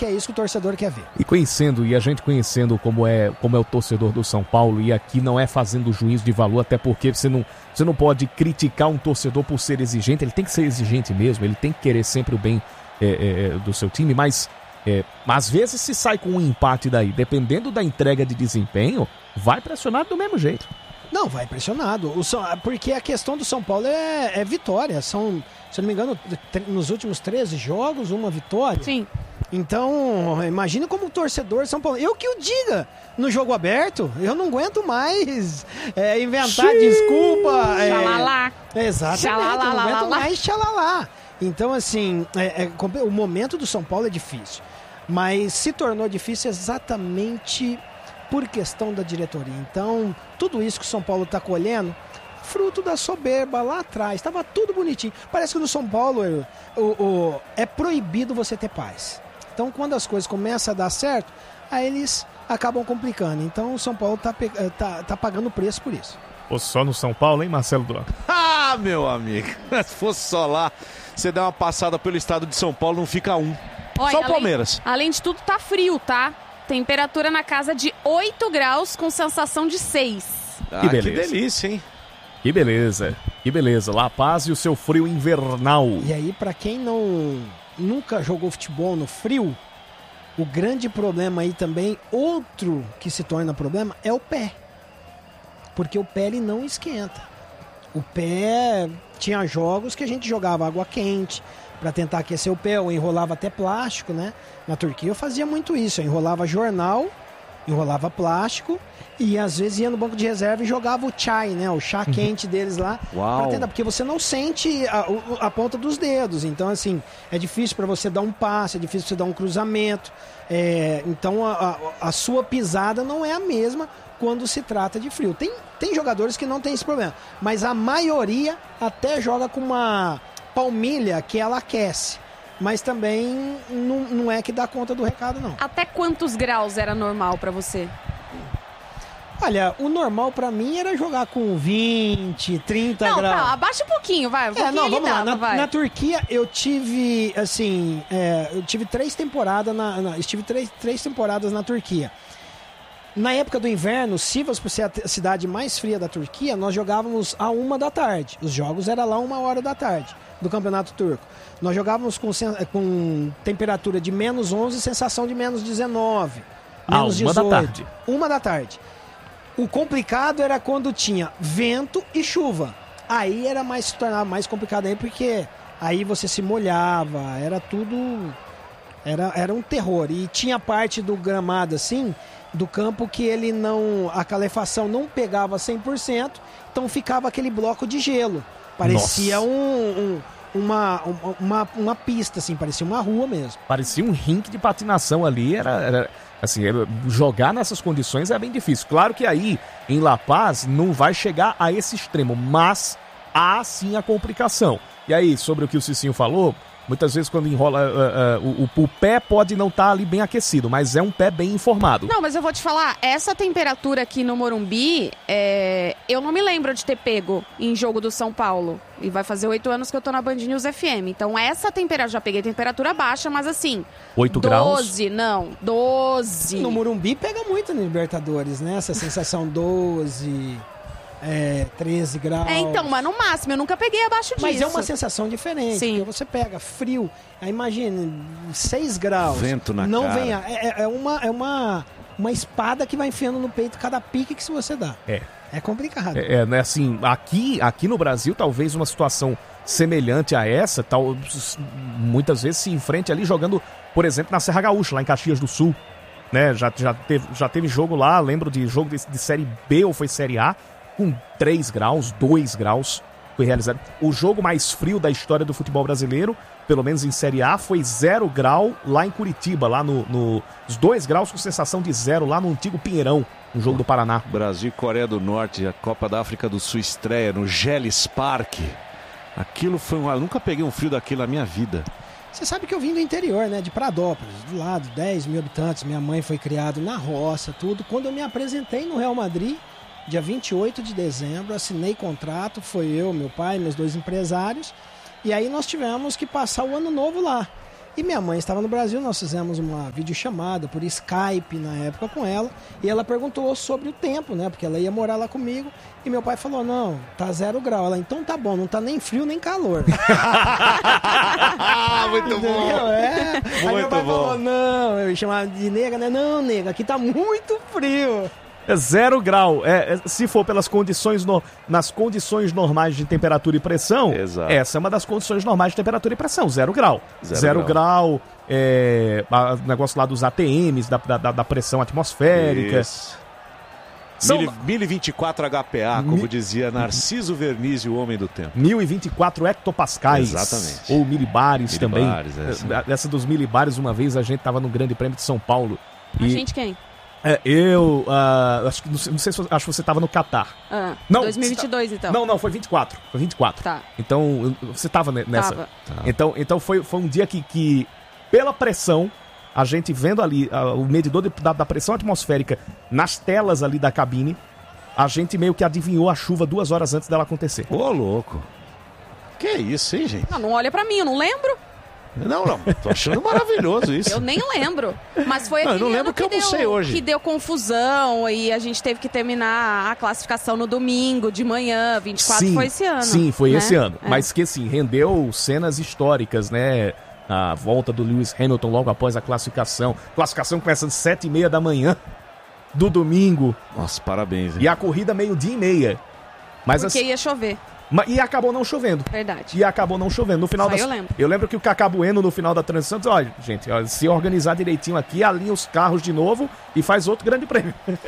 que é isso que o torcedor quer ver. E a gente conhecendo como é o torcedor do São Paulo, e aqui não é fazendo juízo de valor, até porque você não pode criticar um torcedor por ser exigente, ele tem que ser exigente mesmo, ele tem que querer sempre o bem do seu time, mas às vezes se sai com um empate daí, dependendo da entrega de desempenho, vai pressionado do mesmo jeito. Não, vai pressionado, porque a questão do São Paulo é vitória, são, se eu não me engano, nos últimos 13 jogos, uma vitória. Sim. Então, imagina como torcedor São Paulo. Eu que o diga, no jogo aberto, eu não aguento mais inventar desculpa. Xalalá. Exatamente, eu não aguento mais xalalá. Então, assim, o momento do São Paulo é difícil. Mas se tornou difícil exatamente por questão da diretoria. Então, tudo isso que o São Paulo está colhendo, fruto da soberba lá atrás. Estava tudo bonitinho. Parece que no São Paulo é proibido você ter paz. Então, quando as coisas começam a dar certo, aí eles acabam complicando. Então, o São Paulo tá pagando preço por isso. Ou só no São Paulo, hein, Marcelo Duran? Ah, meu amigo, se fosse só lá, você dá uma passada pelo estado de São Paulo, não fica um. Olha, só o Palmeiras. Além de tudo, tá frio, tá? Temperatura na casa de 8 graus com sensação de 6. Que delícia, hein? Que beleza. La Paz e o seu frio invernal. E aí, pra quem nunca jogou futebol no frio, o grande problema aí também, outro que se torna problema, é o pé. Porque o pé ele não esquenta. O pé, tinha jogos que a gente jogava água quente para tentar aquecer o pé, ou enrolava até plástico, né? Na Turquia eu fazia muito isso, eu enrolava jornal, enrolava plástico e às vezes ia no banco de reserva e jogava o chai, né? O chá quente deles lá. Pra tentar, porque você não sente a ponta dos dedos, então assim, é difícil para você dar um passe, é difícil você dar um cruzamento, então a sua pisada não é a mesma quando se trata de frio. Tem jogadores que não tem esse problema, mas a maioria até joga com uma palmilha que ela aquece, mas também não é que dá conta do recado, não. Até quantos graus era normal pra você? Olha, o normal pra mim era jogar com 20, 30 graus. Não, abaixa um pouquinho, vai. Vamos lá. Na Turquia eu tive, assim, eu tive 3 temporadas, estive três temporadas na Turquia. Na época do inverno, Sivas, por ser a cidade mais fria da Turquia, nós jogávamos à 1 da tarde. Os jogos eram lá 1 hora da tarde, do Campeonato Turco. Nós jogávamos com temperatura de menos 11 e sensação de menos 19. Menos 18. 1 da tarde. 1 da tarde. O complicado era quando tinha vento e chuva. Aí se tornava mais complicado aí, porque aí você se molhava, era tudo... Era um terror. E tinha parte do gramado, assim, do campo que a calefação não pegava 100%, então ficava aquele bloco de gelo. Parecia uma pista, assim, parecia uma rua mesmo. Parecia um rink de patinação ali, assim, jogar nessas condições é bem difícil. Claro que aí, em La Paz, não vai chegar a esse extremo, mas há sim a complicação. E aí, sobre o que o Cicinho falou, muitas vezes quando enrola, o pé pode não estar ali bem aquecido, mas é um pé bem informado. Não, mas eu vou te falar, essa temperatura aqui no Morumbi, eu não me lembro de ter pego em jogo do São Paulo. E vai fazer 8 anos que eu tô na Band News FM. Então essa temperatura, já peguei temperatura baixa, mas assim... 8 graus? 12. No Morumbi pega muito no Libertadores, né? Essa sensação 12... 13 graus. Então, mas no máximo, eu nunca peguei abaixo disso. Mas é uma sensação diferente. Sim. Porque você pega frio, aí imagina, 6 graus. Vento na não cara. Vem, é uma espada que vai enfiando no peito cada pique que você dá. É complicado. Né, assim, aqui no Brasil, talvez uma situação semelhante a essa, muitas vezes se enfrente ali jogando, por exemplo, na Serra Gaúcha, lá em Caxias do Sul. Né? Já teve jogo lá, lembro de jogo de Série B ou foi Série A, com 3 graus, 2 graus, foi realizado. O jogo mais frio da história do futebol brasileiro, pelo menos em Série A, foi 0 grau lá em Curitiba, lá os 2 graus com sensação de 0, lá no antigo Pinheirão, no jogo do Paraná. Brasil e Coreia do Norte, a Copa da África do Sul estreia no Geles Park. Aquilo foi eu nunca peguei um frio daquilo na minha vida. Você sabe que eu vim do interior, né, de Pradópolis, do lado, 10 mil habitantes, minha mãe foi criada na roça, tudo. Quando eu me apresentei no Real Madrid, dia 28 de dezembro, assinei contrato, foi eu, meu pai, meus 2 empresários, e aí nós tivemos que passar o ano novo lá. E minha mãe estava no Brasil, nós fizemos uma videochamada por Skype na época com ela, e ela perguntou sobre o tempo, né? Porque ela ia morar lá comigo, e meu pai falou, não, tá 0 grau. Ela, então tá bom, não tá nem frio nem calor. Muito bom. Aí meu pai falou, não, eu chamava de nega, né? Não, nega, aqui tá muito frio. 0 grau. Se for pelas condições nas condições normais de temperatura e pressão, exato, essa é uma das condições normais de temperatura e pressão, 0 grau. 0 grau, negócio lá dos ATMs, da pressão atmosférica. Isso. 1024 HPA, como dizia Narciso Vernizzi, o homem do tempo. 1024 hectopascais. Exatamente. Ou milibares também. Essa dos milibares, uma vez a gente estava no Grande Prêmio de São Paulo. A gente quem? Não sei se acho que você estava no Catar. Não, 2022 então. Não, foi 24. Foi 24. Tá. Então, você estava nessa. Tava. Então foi um dia que pela pressão, a gente vendo ali o medidor da pressão atmosférica nas telas ali da cabine, a gente meio que adivinhou a chuva 2 horas antes dela acontecer. Ô, louco. Que isso, hein, gente? Não olha pra mim, eu não lembro. Não, tô achando maravilhoso isso. Eu nem lembro. Mas foi aquele eu não lembro ano que eu almocei hoje. Que deu confusão e a gente teve que terminar a classificação no domingo, de manhã. 24 sim, foi esse ano. Sim, foi né? esse ano. Mas que assim, rendeu cenas históricas, né? A volta do Lewis Hamilton logo após a classificação. Classificação começa às 7h30 da manhã do domingo. Nossa, parabéns, hein? E a corrida 12h30. Mas porque ia chover. E acabou não chovendo. Verdade. E acabou não chovendo. No final eu lembro que o Cacá Bueno, no final da transição, disse, olha, gente, se organizar direitinho aqui, alinha os carros de novo e faz outro grande prêmio.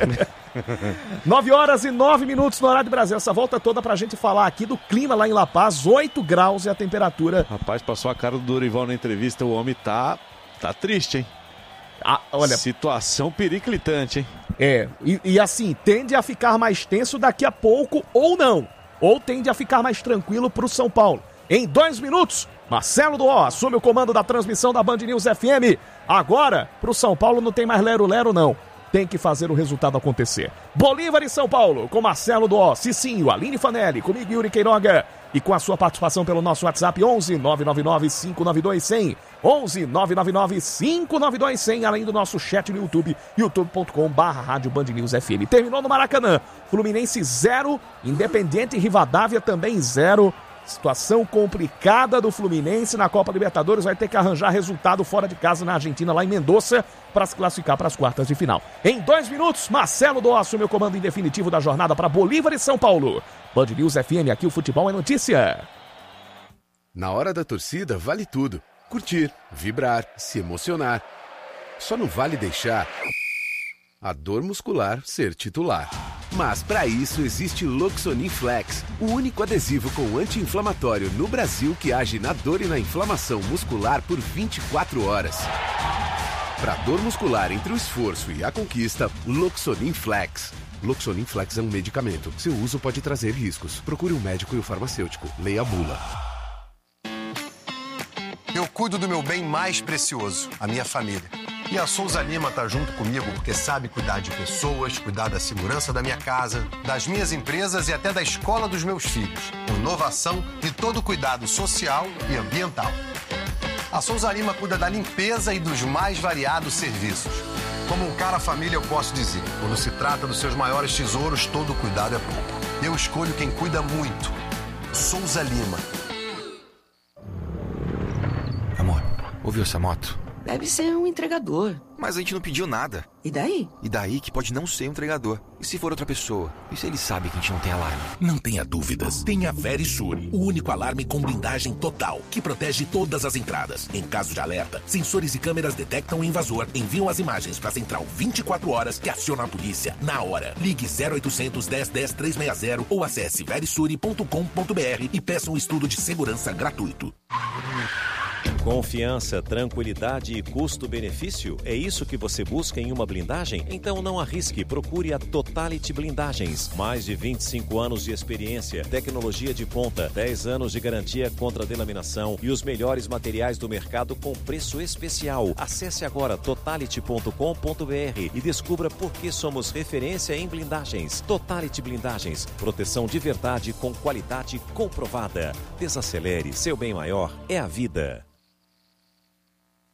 9h09 no horário de Brasil. Essa volta toda pra gente falar aqui do clima lá em La Paz. 8 graus é a temperatura. Rapaz, passou a cara do Dorival na entrevista. O homem tá triste, hein? Olha, situação periclitante, hein? E assim, tende a ficar mais tenso daqui a pouco ou não. Ou tende a ficar mais tranquilo pro São Paulo. Em 2 minutos, Marcelo Duó assume o comando da transmissão da Band News FM. Agora, pro São Paulo não tem mais lero-lero, não. Tem que fazer o resultado acontecer. Bolívar e São Paulo, com Marcelo Duó, Cicinho, Aline Fanelli, comigo Yuri Queiroga. E com a sua participação pelo nosso WhatsApp 11 999 592 100. 11 999 592 100. Além do nosso chat no YouTube, youtube.com/Rádio Band News FM. Terminou no Maracanã. Fluminense 0, Independiente Rivadavia também 0. Situação complicada do Fluminense na Copa Libertadores. Vai ter que arranjar resultado fora de casa na Argentina, lá em Mendoza, para se classificar para as quartas de final. Em 2 minutos, Marcelo Duó assume o comando em definitivo da jornada para Bolívar e São Paulo. Band News FM, aqui o futebol é notícia. Na hora da torcida, vale tudo. Curtir, vibrar, se emocionar. Só não vale deixar a dor muscular ser titular. Mas para isso existe Loxonin Flex, o único adesivo com anti-inflamatório no Brasil que age na dor e na inflamação muscular por 24 horas. Para dor muscular entre o esforço e a conquista, Loxonin Flex. Loxonin Flex é um medicamento. Seu uso pode trazer riscos. Procure um médico e o farmacêutico. Leia a bula. Eu cuido do meu bem mais precioso, a minha família. E a Souza Lima tá junto comigo porque sabe cuidar de pessoas, cuidar da segurança da minha casa, das minhas empresas e até da escola dos meus filhos. Inovação e todo cuidado social e ambiental. A Souza Lima cuida da limpeza e dos mais variados serviços. Como um cara família, eu posso dizer, quando se trata dos seus maiores tesouros, todo cuidado é pouco. Eu escolho quem cuida muito. Souza Lima. Amor, ouviu essa moto? Deve ser um entregador. Mas a gente não pediu nada. E daí? E daí que pode não ser um entregador. E se for outra pessoa? E se ele sabe que a gente não tem alarme? Não tenha dúvidas. Tenha Verisur, o único alarme com blindagem total, que protege todas as entradas. Em caso de alerta, sensores e câmeras detectam o invasor, enviam as imagens para a central 24 horas que aciona a polícia na hora. Ligue 0800 10 10 360 ou acesse verisure.com.br e peça um estudo de segurança gratuito. Confiança, tranquilidade e custo-benefício? É isso que você busca em uma blindagem? Então não arrisque, procure a Totality Blindagens. Mais de 25 anos de experiência, tecnologia de ponta, 10 anos de garantia contra delaminação e os melhores materiais do mercado com preço especial. Acesse agora totality.com.br e descubra por que somos referência em blindagens. Totality Blindagens, proteção de verdade com qualidade comprovada. Desacelere, seu bem maior é a vida.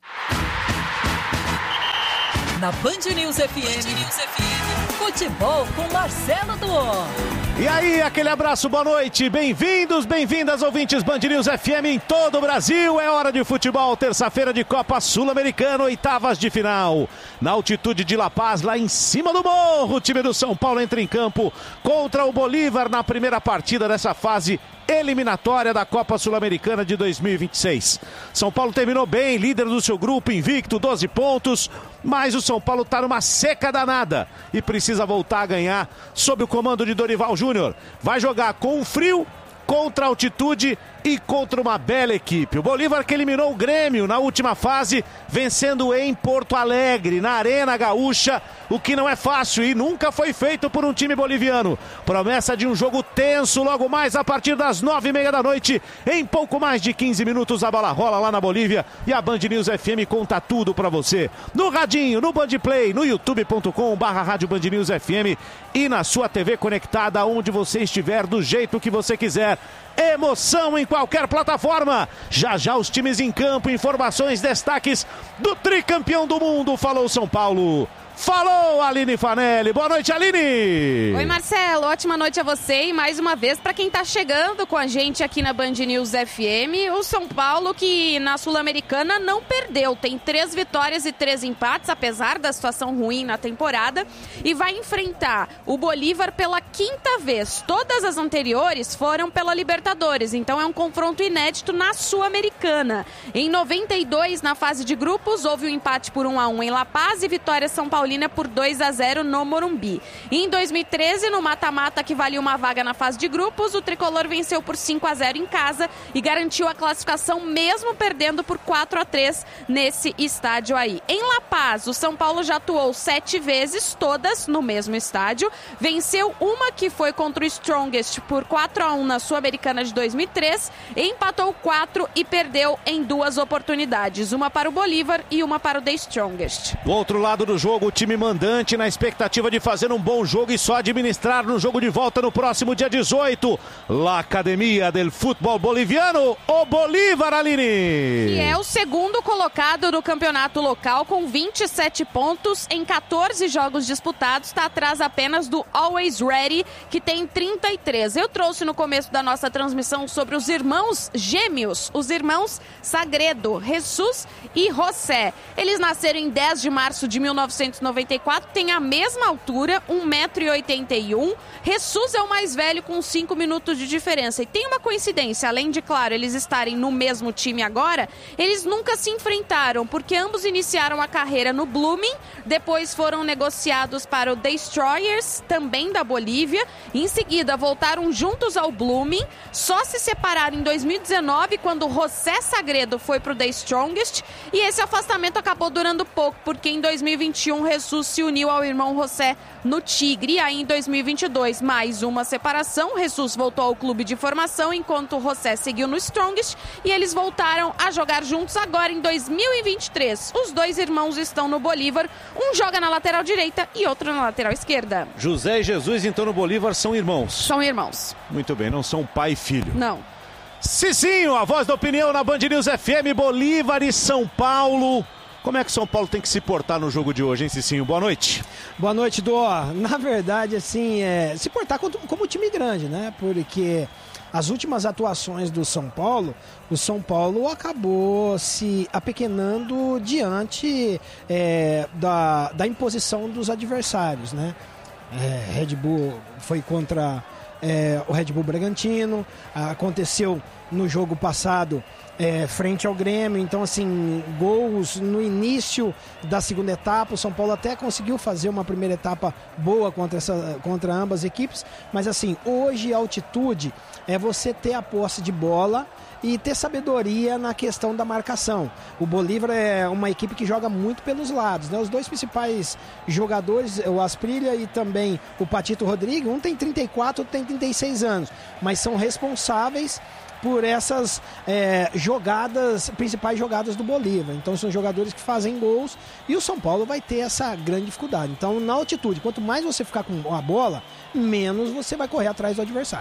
na Band News FM. Futebol com Marcelo Duó. E aí, aquele abraço, boa noite, bem-vindos, bem-vindas, ouvintes Band News FM em todo o Brasil. É hora de futebol, terça-feira de Copa Sul-Americana, oitavas de final. Na altitude de La Paz, lá em cima do morro, o time do São Paulo entra em campo contra o Bolívar na primeira partida dessa fase eliminatória da Copa Sul-Americana de 2026. São Paulo terminou bem, líder do seu grupo, invicto, 12 pontos, mas o São Paulo está numa seca danada e precisa voltar a ganhar sob o comando de Dorival Júnior. Vai jogar com frio, contra a altitude e contra uma bela equipe. O Bolívar que eliminou o Grêmio na última fase, vencendo em Porto Alegre, na Arena Gaúcha, o que não é fácil e nunca foi feito por um time boliviano. Promessa de um jogo tenso logo mais a partir das 9h30 da noite. Em pouco mais de 15 minutos a bola rola lá na Bolívia e a Band News FM conta tudo pra você. No radinho, no Bandplay, no youtube.com/Rádio Band News FM e na sua TV conectada onde você estiver, do jeito que você quiser. Emoção em qualquer plataforma. Já já os times em campo, informações, destaques do tricampeão do mundo. Falou São Paulo. Falou, Aline Fanelli. Boa noite, Aline. Oi, Marcelo. Ótima noite a você e mais uma vez para quem tá chegando com a gente aqui na Band News FM, o São Paulo que na Sul-Americana não perdeu. Tem 3 vitórias e 3 empates, apesar da situação ruim na temporada, e vai enfrentar o Bolívar pela 5ª vez. Todas as anteriores foram pela Libertadores, então é um confronto inédito na Sul-Americana. Em 92, na fase de grupos, houve um empate por 1-1 em La Paz e vitória São Paulina por 2-0 no Morumbi. E em 2013, no mata-mata que valia uma vaga na fase de grupos, o tricolor venceu por 5-0 em casa e garantiu a classificação mesmo perdendo por 4-3 nesse estádio aí. Em La Paz, o São Paulo já atuou 7 vezes, todas no mesmo estádio. Venceu uma que foi contra o Strongest por 4-1 na Sul-Americana de 2003, empatou 4 e perdeu em 2 oportunidades, uma para o Bolívar e uma para o The Strongest. Do outro lado do jogo, o time mandante na expectativa de fazer um bom jogo e só administrar no jogo de volta no próximo dia 18. La Academia del Futebol Boliviano, o Bolívar, Aline. Que é o segundo colocado no campeonato local com 27 pontos em 14 jogos disputados. Está atrás apenas do Always Ready, que tem 33. Eu trouxe no começo da nossa transmissão sobre os irmãos gêmeos, os irmãos Sagredo, Jesus e José. Eles nasceram em 10 de março de 1994, tem a mesma altura, 1,81 m. Jesus é o mais velho com 5 minutos de diferença. E tem uma coincidência, além de, claro, eles estarem no mesmo time agora, eles nunca se enfrentaram, porque ambos iniciaram a carreira no Blooming, depois foram negociados para o Destroyers, também da Bolívia. Em seguida, voltaram juntos ao Blooming, só se separaram em 2019, quando José Sagredo foi para o The Strongest, e esse afastamento acabou durando pouco, porque em 2021 Jesus se uniu ao irmão José no Tigre. E aí em 2022 mais uma separação, Jesus voltou ao clube de formação enquanto José seguiu no Strongest e eles voltaram a jogar juntos agora em 2023. Os dois irmãos estão no Bolívar, um joga na lateral direita e outro na lateral esquerda. José e Jesus então no Bolívar são irmãos. São irmãos. Muito bem, não são pai e filho. Não. Cicinho, a voz da opinião na Band News FM, Bolívar e São Paulo. Como é que o São Paulo tem que se portar no jogo de hoje, hein, Cicinho? Boa noite. Boa noite, Dó. Na verdade, assim, se portar como time grande, né? Porque as últimas atuações do São Paulo, o São Paulo acabou se apequenando diante da imposição dos adversários, né? Red Bull foi contra o Red Bull Bragantino, aconteceu no jogo passado frente ao Grêmio. Então, assim, gols no início da segunda etapa. O São Paulo até conseguiu fazer uma primeira etapa boa contra ambas equipes, mas assim, hoje a altitude é você ter a posse de bola e ter sabedoria na questão da marcação. O Bolívar é uma equipe que joga muito pelos lados, né? Os dois principais jogadores, o Asprilla e também o Patito Rodrigues, um tem 34, outro tem 36 anos, mas são responsáveis por essas principais jogadas do Bolívar. Então são jogadores que fazem gols e o São Paulo vai ter essa grande dificuldade. Então, na altitude, quanto mais você ficar com a bola, menos você vai correr atrás do adversário.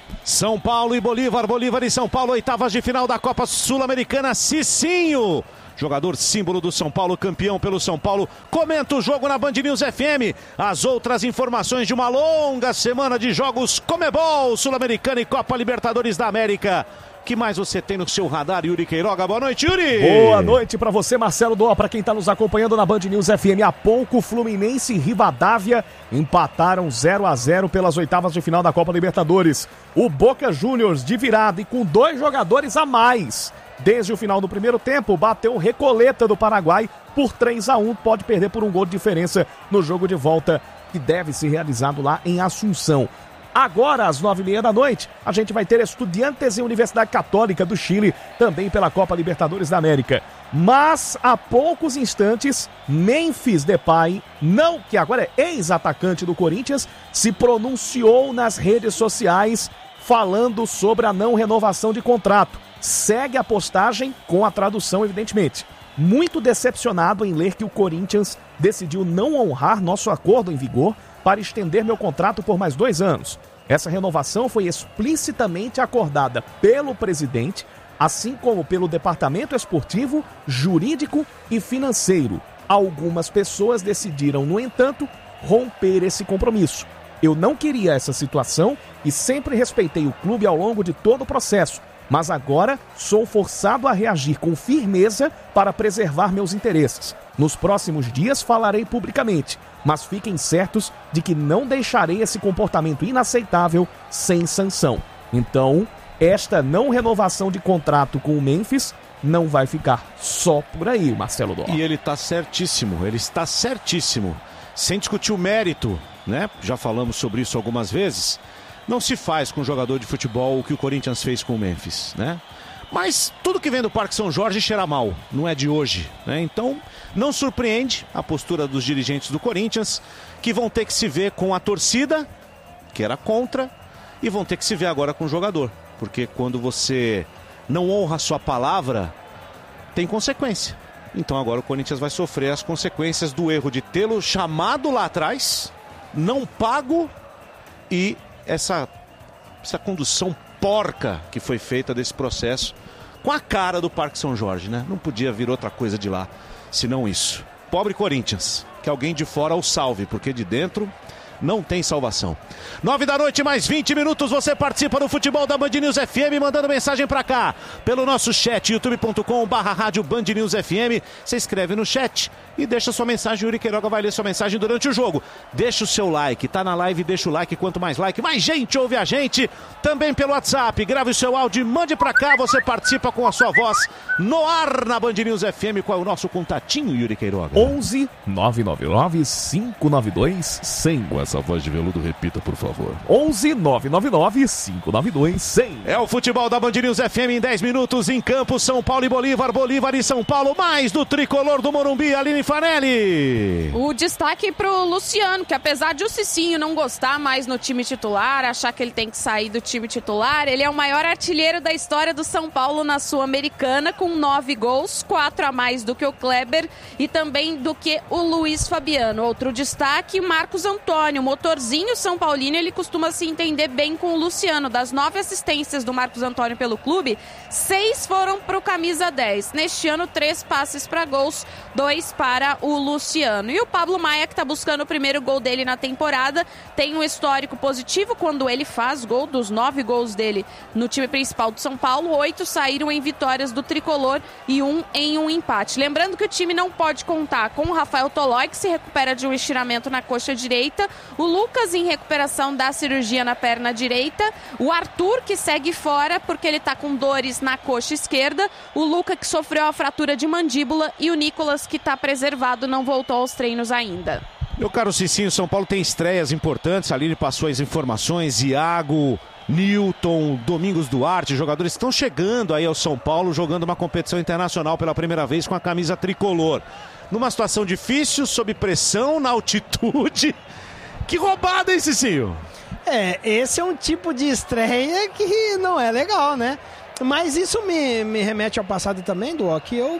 São Paulo e Bolívar, Bolívar e São Paulo, oitavas de final da Copa Sul-Americana. Cicinho, jogador símbolo do São Paulo, campeão pelo São Paulo, comenta o jogo na Band News FM. As outras informações de uma longa semana de jogos Comebol, Sul-Americana e Copa Libertadores da América. O que mais você tem no seu radar, Yuri Queiroga? Boa noite, Yuri! Boa noite pra você, Marcelo Doa, pra quem tá nos acompanhando na Band News FM. Há pouco, Fluminense e Rivadavia empataram 0-0 pelas oitavas de final da Copa Libertadores. O Boca Juniors de virada e com 2 jogadores a mais. Desde o final do primeiro tempo, bateu o Recoleta do Paraguai por 3-1. Pode perder por um gol de diferença no jogo de volta, que deve ser realizado lá em Assunção. Agora, às 9h30 da noite, a gente vai ter Estudiantes e Universidade Católica do Chile, também pela Copa Libertadores da América. Mas, há poucos instantes, Memphis Depay, que agora é ex-atacante do Corinthians, se pronunciou nas redes sociais falando sobre a não renovação de contrato. Segue a postagem com a tradução, evidentemente. Muito decepcionado em ler que o Corinthians decidiu não honrar nosso acordo em vigor para estender meu contrato por mais 2 anos. Essa renovação foi explicitamente acordada pelo presidente, assim como pelo departamento esportivo, jurídico e financeiro. Algumas pessoas decidiram, no entanto, romper esse compromisso. Eu não queria essa situação e sempre respeitei o clube ao longo de todo o processo, mas agora sou forçado a reagir com firmeza para preservar meus interesses. Nos próximos dias falarei publicamente, mas fiquem certos de que não deixarei esse comportamento inaceitável sem sanção. Então, esta não renovação de contrato com o Memphis não vai ficar só por aí, Marcelo Dó. E ele está certíssimo, Sem discutir o mérito, né? Já falamos sobre isso algumas vezes. Não se faz com jogador de futebol o que o Corinthians fez com o Memphis, né? Mas tudo que vem do Parque São Jorge cheira mal, não é de hoje, né? Então, não surpreende a postura dos dirigentes do Corinthians, que vão ter que se ver com a torcida, que era contra, e vão ter que se ver agora com o jogador. Porque quando você não honra a sua palavra, tem consequência. Então agora o Corinthians vai sofrer as consequências do erro de tê-lo chamado lá atrás, não pago, e essa condução porca que foi feita desse processo com a cara do Parque São Jorge, né? Não podia vir outra coisa de lá, senão isso. Pobre Corinthians, que alguém de fora o salve, porque de dentro não tem salvação. 9 da noite, mais 20 minutos, você participa do futebol da Band News FM, mandando mensagem pra cá, pelo nosso chat, youtube.com/rádio Band News FM. Você escreve no chat e deixa sua mensagem, Yuri Queiroga vai ler sua mensagem durante o jogo. Deixa o seu like, tá na live, deixa o like, quanto mais like, mais gente ouve a gente. Também pelo WhatsApp, grave o seu áudio e mande pra cá, você participa com a sua voz no ar na Band News FM. Qual é o nosso contatinho, Yuri Queiroga? 11 999 592 100. Essa voz de veludo, repita, por favor. 11 999 592 100. É o futebol da Band News FM em 10 minutos em campo. São Paulo e Bolívar, Bolívar e São Paulo. Mais do tricolor do Morumbi, Aline Fanelli. O destaque pro Luciano, que apesar de o Cicinho não gostar mais no time titular, achar que ele tem que sair do time titular, ele é o maior artilheiro da história do São Paulo na Sul-Americana, com 9 gols, 4 a mais do que o Kleber e também do que o Luiz Fabiano. Outro destaque, Marcos Antônio, motorzinho São Paulino, ele costuma se entender bem com o Luciano. Das 9 assistências do Marcos Antônio pelo clube, 6 foram pro camisa 10. Neste ano, 3 passes para gols, 2 para o Luciano. E o Pablo Maia, que está buscando o primeiro gol dele na temporada, tem um histórico positivo quando ele faz gol. Dos 9 gols dele no time principal do São Paulo, 8 saíram em vitórias do tricolor e 1 em um empate. Lembrando que o time não pode contar com o Rafael Tolói, que se recupera de um estiramento na coxa direita, o Lucas em recuperação da cirurgia na perna direita, o Arthur, que segue fora porque ele está com dores na coxa esquerda, o Luca, que sofreu a fratura de mandíbula, e o Nicolas, que está preservado, não voltou aos treinos ainda. Meu caro Cicinho, São Paulo tem estreias importantes, a Aline passou as informações, Iago, Newton, Domingos Duarte, jogadores estão chegando aí ao São Paulo, jogando uma competição internacional pela primeira vez com a camisa tricolor. Numa situação difícil, sob pressão, na altitude. Que roubada, hein, Cicinho? Esse é um tipo de estreia que não é legal, né? Mas isso me remete ao passado também, Duó, que eu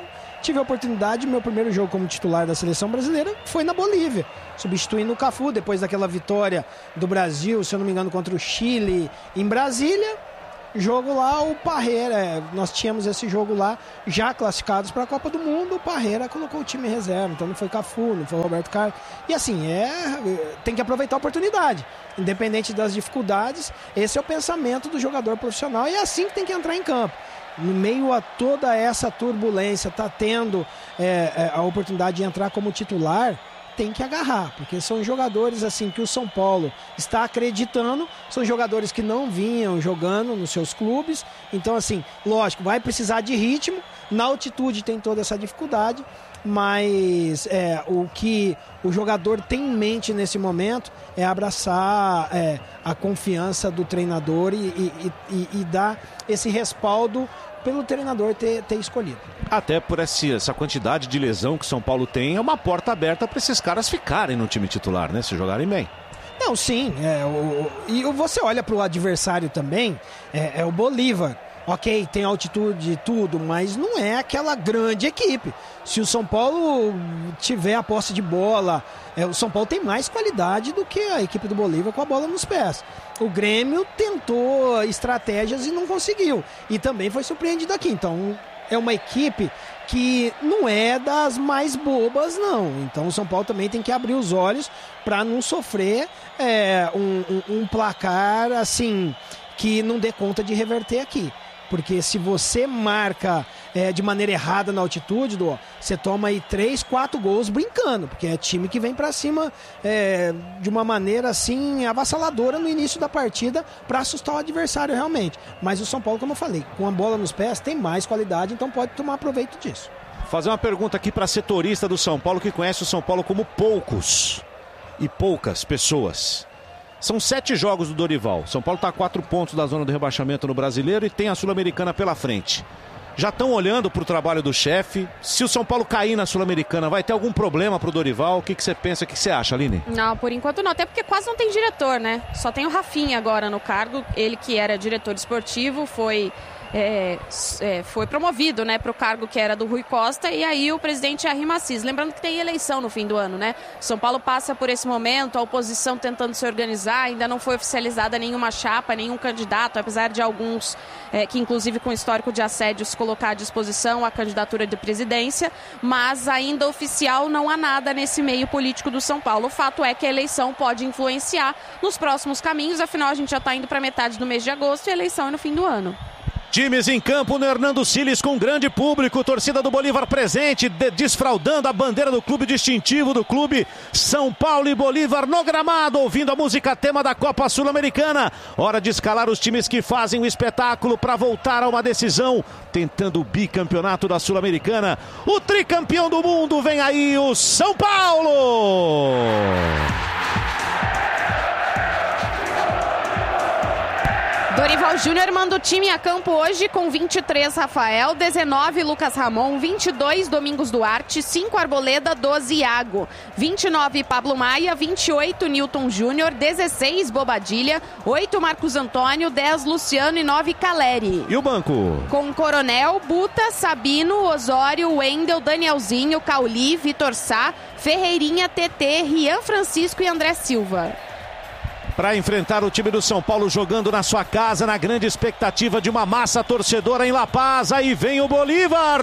tive a oportunidade, meu primeiro jogo como titular da seleção brasileira foi na Bolívia, substituindo o Cafu, depois daquela vitória do Brasil, se eu não me engano, contra o Chile em Brasília. Jogo lá, o Parreira, nós tínhamos esse jogo lá, já classificados para a Copa do Mundo, o Parreira colocou o time em reserva, então não foi Cafu, não foi Roberto Carlos, e assim, tem que aproveitar a oportunidade, independente das dificuldades, esse é o pensamento do jogador profissional, e é assim que tem que entrar em campo. No meio a toda essa turbulência, tá tendo a oportunidade de entrar como titular, tem que agarrar, porque são jogadores assim que o São Paulo está acreditando, são jogadores que não vinham jogando nos seus clubes, então assim, lógico, vai precisar de ritmo, na altitude tem toda essa dificuldade, mas o que o jogador tem em mente nesse momento é abraçar a confiança do treinador e dar esse respaldo pelo treinador ter escolhido. Até por essa quantidade de lesão que São Paulo tem, é uma porta aberta para esses caras ficarem no time titular, né? Se jogarem bem. Não, sim. E você olha para o adversário também, é o Bolívar. Ok, tem altitude e tudo, mas não é aquela grande equipe. Se o São Paulo tiver a posse de bola, o São Paulo tem mais qualidade do que a equipe do Bolívar com a bola nos pés. O Grêmio tentou estratégias e não conseguiu. E também foi surpreendido aqui. Então, é uma equipe que não é das mais bobas, não. Então, o São Paulo também tem que abrir os olhos para não sofrer um placar assim que não dê conta de reverter aqui. Porque se você marca de maneira errada na altitude, você toma aí 3, 4 gols brincando, porque é time que vem pra cima de uma maneira assim avassaladora no início da partida para assustar o adversário realmente. Mas o São Paulo, como eu falei, com a bola nos pés tem mais qualidade, então pode tomar proveito disso. Fazer uma pergunta aqui para setorista do São Paulo que conhece o São Paulo como poucos e poucas pessoas. São 7 jogos do Dorival. São Paulo está a 4 pontos da zona do rebaixamento no Brasileiro e tem a Sul-Americana pela frente. Já estão olhando para o trabalho do chefe. Se o São Paulo cair na Sul-Americana, vai ter algum problema para o Dorival? O que você pensa, o que você acha, Aline? Não, por enquanto não. Até porque quase não tem diretor, né? Só tem o Rafinha agora no cargo. Ele que era diretor esportivo foi promovido, né, para o cargo que era do Rui Costa, e aí o presidente é Arrim Assis. Lembrando que tem eleição no fim do ano, né? São Paulo passa por esse momento, a oposição tentando se organizar, ainda não foi oficializada nenhuma chapa, nenhum candidato, apesar de alguns que inclusive com histórico de assédios colocar à disposição a candidatura de presidência, mas ainda oficial não há nada nesse meio político do São Paulo. O fato é que a eleição pode influenciar nos próximos caminhos, afinal a gente já está indo para metade do mês de agosto e a eleição é no fim do ano. Times em campo no Hernando Siles com grande público, torcida do Bolívar presente, desfraudando a bandeira do clube distintivo do clube. São Paulo e Bolívar no gramado, ouvindo a música tema da Copa Sul-Americana. Hora de escalar os times que fazem o espetáculo para voltar a uma decisão, tentando o bicampeonato da Sul-Americana. O tricampeão do mundo vem aí, o São Paulo! Dorival Júnior manda o time a campo hoje com 23 Rafael, 19 Lucas Ramon, 22 Domingos Duarte, 5 Arboleda, 12 Iago, 29 Pablo Maia, 28 Newton Júnior, 16 Bobadilha, 8 Marcos Antônio, 10 Luciano e 9 Caleri. E o banco? Com Coronel, Buta, Sabino, Osório, Wendel, Danielzinho, Cauli, Vitor Sá, Ferreirinha, TT, Rian Francisco e André Silva. Para enfrentar o time do São Paulo jogando na sua casa, na grande expectativa de uma massa torcedora em La Paz. Aí vem o Bolívar.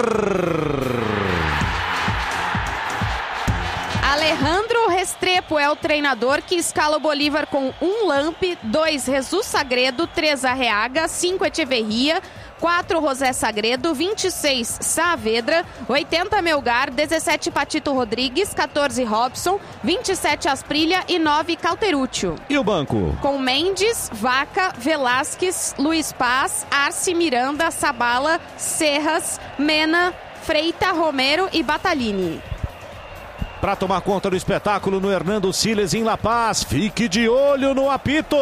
Alejandro Restrepo é o treinador que escala o Bolívar com 1 Lampe, 2 Jesus Sagredo, 3 Arreaga, 5 Echeverria, 4 José Sagredo, 26 Saavedra, 80 Melgar, 17 Patito Rodrigues, 14 Robson, 27 Asprilha e 9 Cauterúcio. E o banco? Com Mendes, Vaca, Velasquez, Luiz Paz, Arce, Miranda, Sabala, Serras, Mena, Freita, Romero e Batalini. Para tomar conta do espetáculo no Hernando Siles em La Paz, fique de olho no apito.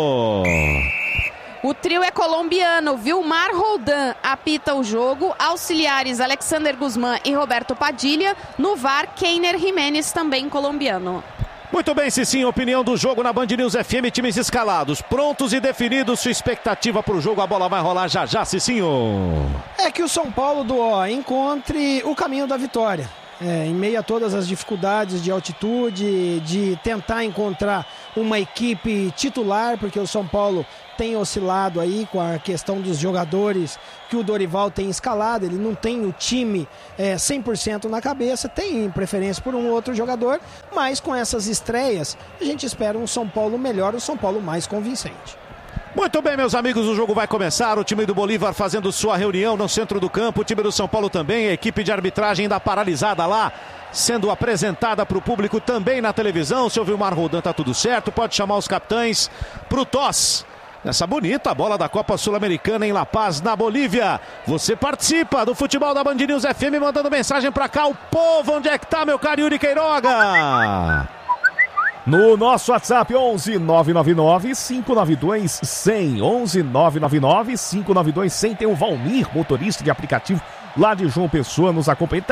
O trio é colombiano, Vilmar Roldan apita o jogo, auxiliares Alexander Guzmán e Roberto Padilha, no VAR Keiner Jiménez, também colombiano. Muito bem, Cicinho, opinião do jogo na Band News FM, times escalados, prontos e definidos, sua expectativa para o jogo, a bola vai rolar já, Cicinho. É que o São Paulo encontre o caminho da vitória. Em meio a todas as dificuldades de altitude, de tentar encontrar uma equipe titular, porque o São Paulo tem oscilado aí com a questão dos jogadores que o Dorival tem escalado, ele não tem o time 100% na cabeça, tem preferência por um outro jogador, mas com essas estreias a gente espera um São Paulo melhor, um São Paulo mais convincente. Muito bem, meus amigos, o jogo vai começar, o time do Bolívar fazendo sua reunião no centro do campo, o time do São Paulo também, a equipe de arbitragem ainda paralisada lá, sendo apresentada para o público também na televisão. Se ouvir o Mar Roldan, tá tudo certo, pode chamar os capitães pro tosse. Nessa bonita bola da Copa Sul-Americana em La Paz, na Bolívia. Você participa do futebol da Band News FM mandando mensagem pra cá. O povo, onde é que tá, meu caro Yuri Queiroga? No nosso WhatsApp, 11 999 592 100. 11 999 592 100. Tem o Valmir, motorista de aplicativo lá de João Pessoa, nos acompanha.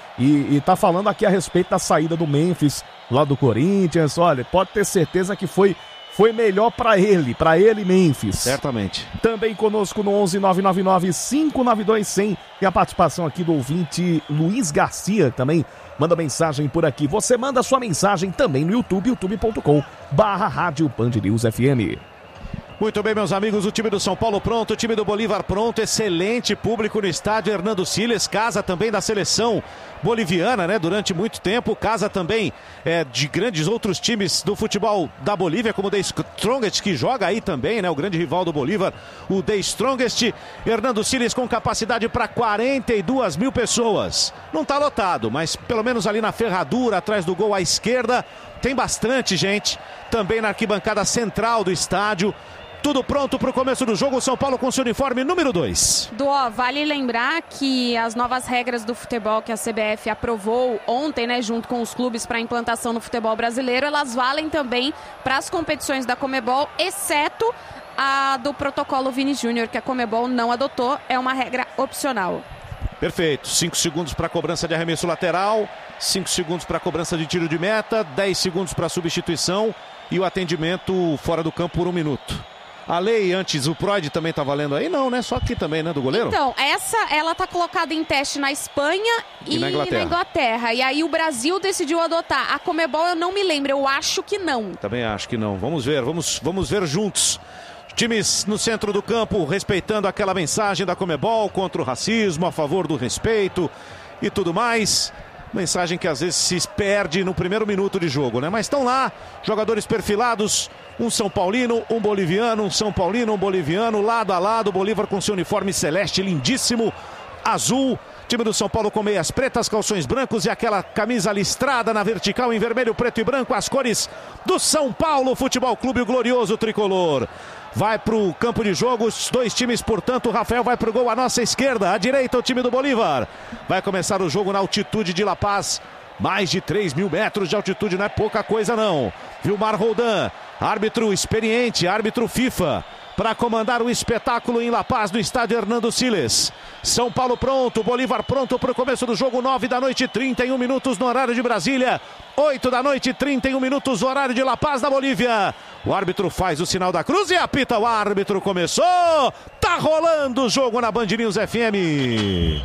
E tá falando aqui a respeito da saída do Memphis, lá do Corinthians. Olha, pode ter certeza que foi melhor para ele Memphis. Certamente. Também conosco no 11 999 592 100. E a participação aqui do ouvinte Luiz Garcia também manda mensagem por aqui. Você manda sua mensagem também no YouTube, youtube.com/Rádio Band News FM. Muito bem, meus amigos, o time do São Paulo pronto, o time do Bolívar pronto, excelente público no estádio Hernando Siles, casa também da seleção boliviana, né, durante muito tempo, casa também de grandes outros times do futebol da Bolívia, como o The Strongest, que joga aí também, né, o grande rival do Bolívar, o The Strongest. Hernando Siles com capacidade para 42 mil pessoas. Não tá lotado, mas pelo menos ali na ferradura, atrás do gol à esquerda, tem bastante gente, também na arquibancada central do estádio. Tudo pronto para o começo do jogo, o São Paulo com seu uniforme número 2. Vale lembrar que as novas regras do futebol que a CBF aprovou ontem, né, junto com os clubes para implantação no futebol brasileiro, elas valem também para as competições da Conmebol, exceto a do protocolo Vini Júnior, que a Conmebol não adotou, é uma regra opcional. Perfeito, 5 segundos para a cobrança de arremesso lateral, 5 segundos para a cobrança de tiro de meta, 10 segundos para a substituição e o atendimento fora do campo por 1 minuto. A lei antes, o Proid também tá valendo aí? Não, né? Só aqui também, né? Do goleiro? Então, ela tá colocada em teste na Espanha e na Inglaterra. E aí o Brasil decidiu adotar. A Conmebol eu não me lembro, eu acho que não. Também acho que não. Vamos ver, vamos ver juntos. Times no centro do campo, respeitando aquela mensagem da Conmebol contra o racismo, a favor do respeito e tudo mais. Mensagem que às vezes se perde no primeiro minuto de jogo, né? Mas estão lá, jogadores perfilados, um São Paulino, um boliviano, um São Paulino, um boliviano, lado a lado, Bolívar com seu uniforme celeste lindíssimo, azul. Time do São Paulo com meias pretas, calções brancos e aquela camisa listrada na vertical em vermelho, preto e branco, as cores do São Paulo Futebol Clube, o glorioso tricolor. Vai pro campo de jogo, os dois times, portanto, o Rafael vai pro gol à nossa esquerda, à direita o time do Bolívar. Vai começar o jogo na altitude de La Paz, mais de 3 mil metros de altitude, não é pouca coisa não. Vilmar Roldan, árbitro experiente, árbitro FIFA, para comandar o espetáculo em La Paz, no estádio Hernando Siles. São Paulo pronto, Bolívar pronto para o começo do jogo, 9 da noite, 31 minutos no horário de Brasília, 8 da noite, 31 minutos no horário de La Paz, na Bolívia. O árbitro faz o sinal da cruz e apita, o árbitro começou, tá rolando o jogo na Band News FM.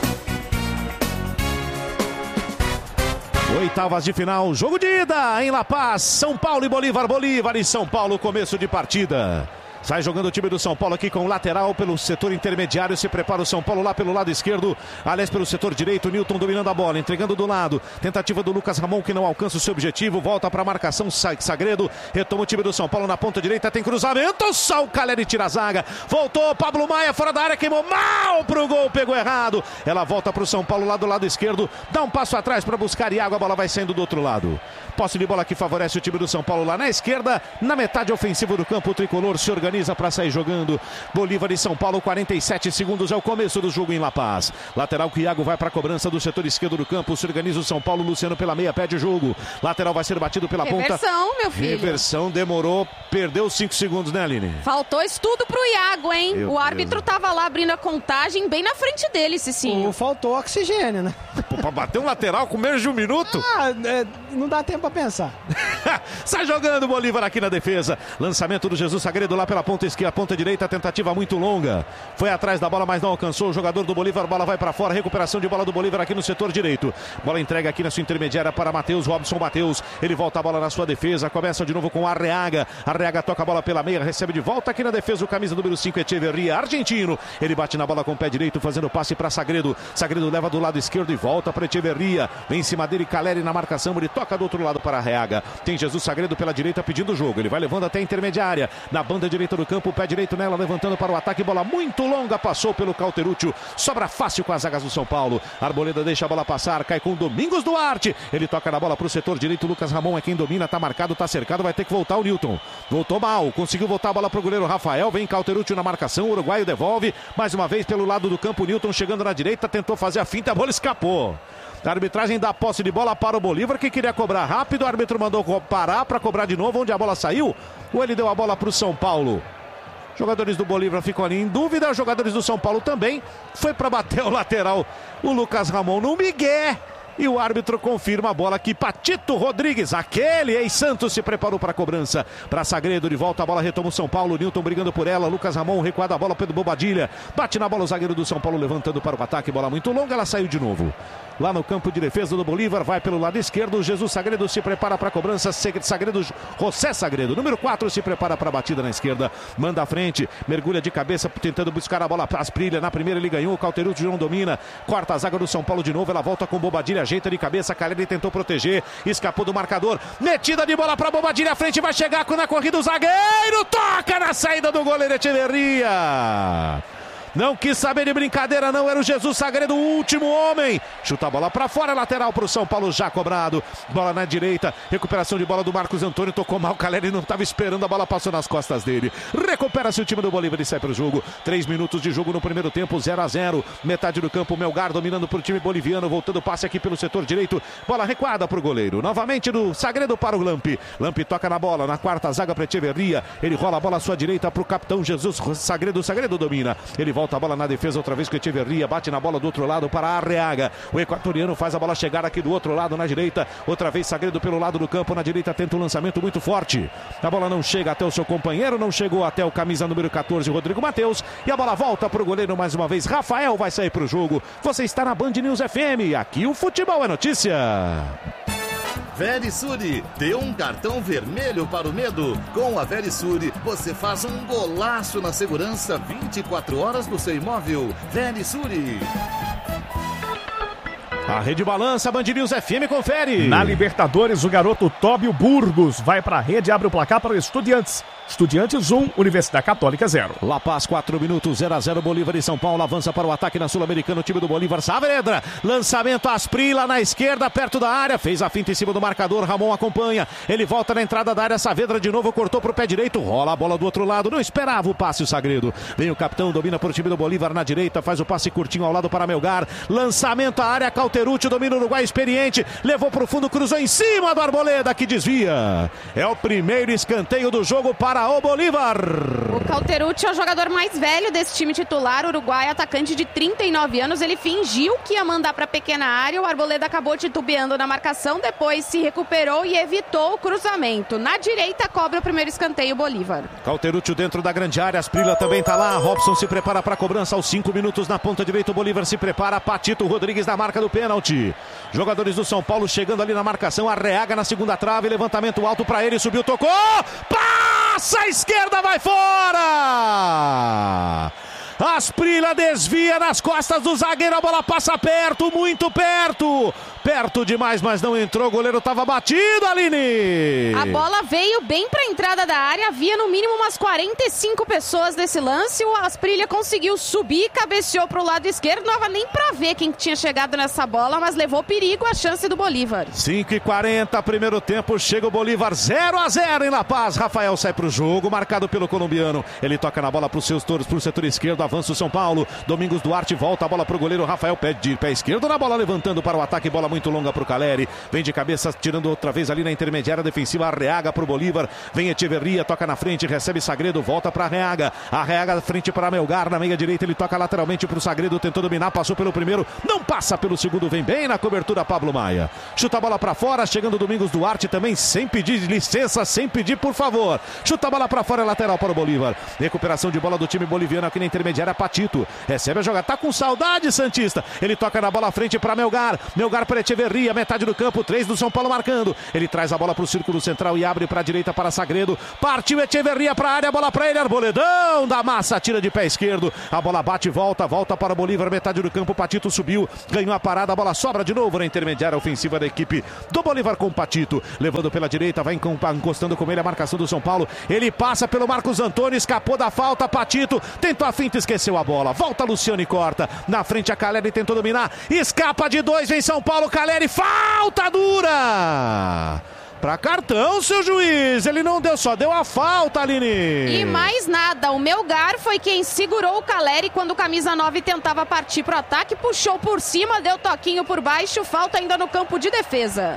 Oitavas de final, jogo de ida em La Paz, São Paulo e Bolívar, Bolívar e São Paulo, começo de partida. Sai jogando o time do São Paulo aqui com o lateral pelo setor intermediário. Se prepara o São Paulo lá pelo lado esquerdo. Aliás, pelo setor direito. Newton dominando a bola, entregando do lado. Tentativa do Lucas Ramon que não alcança o seu objetivo. Volta para a marcação Sagredo. Retoma o time do São Paulo na ponta direita. Tem cruzamento. Só o Caleri tira a zaga. Voltou Pablo Maia fora da área. Queimou mal pro gol. Pegou errado. Ela volta para o São Paulo lá do lado esquerdo. Dá um passo atrás para buscar Iago. A bola vai saindo do outro lado. Posse de bola que favorece o time do São Paulo lá na esquerda. Na metade ofensiva do campo, o tricolor se organiza para sair jogando. Bolívar e São Paulo, 47 segundos é o começo do jogo em La Paz. Lateral que Iago vai para a cobrança do setor esquerdo do campo. Se organiza o São Paulo, Luciano pela meia, pede o jogo. Lateral vai ser batido pela ponta. Reversão, meu filho. Reversão, demorou, perdeu 5 segundos, né, Aline? Faltou estudo pro Iago, hein? O árbitro tava lá abrindo a contagem bem na frente dele, Cicinho. Faltou oxigênio, né? pra bater um lateral com menos de um minuto? Não dá tempo pra pensar. Sai jogando o Bolívar aqui na defesa. Lançamento do Jesus Sagredo lá pela ponta esquerda, ponta direita, tentativa muito longa. Foi atrás da bola, mas não alcançou o jogador do Bolívar. Bola vai pra fora, recuperação de bola do Bolívar aqui no setor direito. Bola entrega aqui na sua intermediária para Matheus, Robson Matheus. Ele volta a bola na sua defesa, começa de novo com Arreaga. Arreaga toca a bola pela meia, recebe de volta aqui na defesa o camisa número 5, Echeverria, argentino. Ele bate na bola com o pé direito, fazendo passe para Sagredo. Sagredo leva do lado esquerdo e volta para Echeverria. Vem em cima dele, Caleri na marcação, ele toca do outro lado para Arreaga. Tem Jesus Sagredo pela direita pedindo o jogo. Ele vai levando até a intermediária. Na banda direita do campo, o pé direito nela, levantando para o ataque. Bola muito longa, passou pelo Cauteruccio. Sobra fácil com as zagas do São Paulo. Arboleda deixa a bola passar, cai com Domingos Duarte. Ele toca na bola para o setor direito. Lucas Ramon é quem domina, tá marcado, tá cercado, vai ter que voltar o Newton. Voltou mal, conseguiu voltar a bola para o goleiro Rafael. Vem Cauteruccio na marcação, o uruguaio devolve. Mais uma vez pelo lado do campo, Newton chegando na direita, tentou fazer a finta, a bola escapou. A arbitragem dá posse de bola para o Bolívar, que queria cobrar rápido. O árbitro mandou parar para cobrar de novo, onde a bola saiu. Ou ele deu a bola para o São Paulo? Jogadores do Bolívar ficam ali em dúvida. Os jogadores do São Paulo também. Foi para bater o lateral o Lucas Ramon no migué. E o árbitro confirma a bola aqui. Patito Rodrigues, aquele ex-Santos, se preparou para a cobrança. Para Sagredo, de volta a bola, retoma o São Paulo. Newton brigando por ela. Lucas Ramon recuada a bola, Pedro Bobadilha. Bate na bola o zagueiro do São Paulo, levantando para o ataque. Bola muito longa, ela saiu de novo. Lá no campo de defesa do Bolívar, vai pelo lado esquerdo. Jesus Sagredo se prepara para a cobrança. Sagredo, José Sagredo, número 4, se prepara para a batida na esquerda. Manda à frente, mergulha de cabeça, tentando buscar a bola. Asprilha, na primeira ele ganhou. O Cauteruccio não domina. Corta a zaga do São Paulo de novo. Ela volta com Bobadilha, ajeita de cabeça. Caleri tentou proteger, escapou do marcador. Metida de bola para Bobadilha, à frente vai chegar na corrida o zagueiro. Toca na saída do goleiro Echeverria. Não quis saber de brincadeira, não. Era o Jesus Sagredo, o último homem. Chuta a bola para fora, lateral para o São Paulo, já cobrado. Bola na direita, recuperação de bola do Marcos Antônio. Tocou mal, o Caleri não estava esperando, a bola passou nas costas dele. Recupera-se o time do Bolívar e sai para o jogo. 3 minutos de jogo no primeiro tempo, 0-0. Metade do campo, Melgar dominando para o time boliviano. Voltando passe aqui pelo setor direito. Bola recuada para o goleiro. Novamente do Sagredo para o Lampi. Lampi toca na bola, na quarta zaga para Echeverria. Ele rola a bola à sua direita para o capitão Jesus Sagredo. Sagredo domina. Ele volta a bola na defesa outra vez com Echeverria, bate na bola do outro lado para Arreaga. O equatoriano faz a bola chegar aqui do outro lado na direita. Outra vez Sagredo pelo lado do campo, na direita tenta um lançamento muito forte. A bola não chega até o seu companheiro, não chegou até o camisa número 14, Rodrigo Matheus. E a bola volta para o goleiro mais uma vez. Rafael vai sair para o jogo. Você está na Band News FM. Aqui o futebol é notícia. Verisure, dê um cartão vermelho para o medo. Com a Verisure, você faz um golaço na segurança 24 horas do seu imóvel. Verisure. A rede balança, Band News FM, confere. Na Libertadores, o garoto Tóbio Burgos vai para a rede, abre o placar para o Estudiantes. Estudiantes 1, Universidade Católica 0. La Paz, 4 minutos, 0-0, Bolívar e São Paulo. Avança para o ataque na Sul-Americana, o time do Bolívar. Saavedra, lançamento Asprila na esquerda, perto da área. Fez a finta em cima do marcador, Ramon acompanha. Ele volta na entrada da área, Saavedra de novo, cortou para o pé direito. Rola a bola do outro lado, não esperava o passe o Sagredo. Vem o capitão, domina para o time do Bolívar na direita, faz o passe curtinho ao lado para Melgar. Lançamento à área, Cauteruccio, domina o Uruguai experiente. Levou para o fundo, cruzou em cima do Arboleda, que desvia. É o primeiro escanteio do jogo para o Bolívar. O Cauteruccio é o jogador mais velho desse time titular, uruguai, atacante de 39 anos. Ele fingiu que ia mandar para a pequena área. O Arboleda acabou titubeando na marcação, depois se recuperou e evitou o cruzamento. Na direita, cobra o primeiro escanteio, Bolívar. Cauteruccio dentro da grande área, Asprila também está lá. Robson se prepara para a cobrança aos 5 minutos na ponta direita. O Bolívar se prepara. Patito Rodrigues na marca do pênalti. Jogadores do São Paulo chegando ali na marcação. Arreaga na segunda trave, levantamento alto para ele, subiu, tocou. Passa a esquerda, vai fora! Asprila desvia nas costas do zagueiro, a bola passa perto, muito perto. Perto demais, mas não entrou, o goleiro estava batido, Aline. A bola veio bem para a entrada da área, havia no mínimo umas 45 pessoas nesse lance. O Asprila conseguiu subir, cabeceou para o lado esquerdo, não dava nem para ver quem tinha chegado nessa bola, mas levou perigo a chance do Bolívar. 5:40, primeiro tempo, chega o Bolívar 0-0 em La Paz. Rafael sai para o jogo, marcado pelo colombiano. Ele toca na bola para os seus touros, para o setor esquerdo, avança o São Paulo. Domingos Duarte volta a bola para o goleiro Rafael, pé esquerdo na bola, levantando para o ataque, bola muito longa pro Caleri. Vem de cabeça, tirando outra vez ali na intermediária defensiva. Arreaga pro Bolívar. Vem Echeverria, toca na frente, recebe Sagredo, volta pra Arreaga. Arreaga frente para Melgar, na meia direita. Ele toca lateralmente pro Sagredo, tentou dominar, passou pelo primeiro, não passa pelo segundo, vem bem na cobertura Pablo Maia. Chuta a bola pra fora, chegando Domingos Duarte também, sem pedir licença, sem pedir por favor. Chuta a bola pra fora, lateral para o Bolívar. Recuperação de bola do time boliviano aqui na intermediária, Patito. Recebe a jogada, tá com saudade, Santista. Ele toca na bola à frente para Melgar. Melgar para Echeverria, metade do campo, 3 do São Paulo marcando. Ele traz a bola pro círculo central e abre pra direita para Sagredo. Partiu Echeverria pra área, bola pra ele, Arboledão da massa, tira de pé esquerdo. A bola bate e volta para Bolívar, metade do campo, Patito subiu, ganhou a parada, a bola sobra de novo na intermediária ofensiva da equipe do Bolívar com Patito, levando pela direita, vai encostando com ele a marcação do São Paulo, ele passa pelo Marcos Antônio, escapou da falta, Patito tentou a finta, esqueceu a bola, volta Luciano e corta, na frente a Caleri tentou dominar, escapa de 2, vem São Paulo, Caleri, falta dura! Pra cartão, seu juiz, ele não deu, só deu a falta, Aline. E mais nada, o Melgar foi quem segurou o Caleri quando o camisa 9 tentava partir pro ataque, puxou por cima, deu toquinho por baixo, falta ainda no campo de defesa.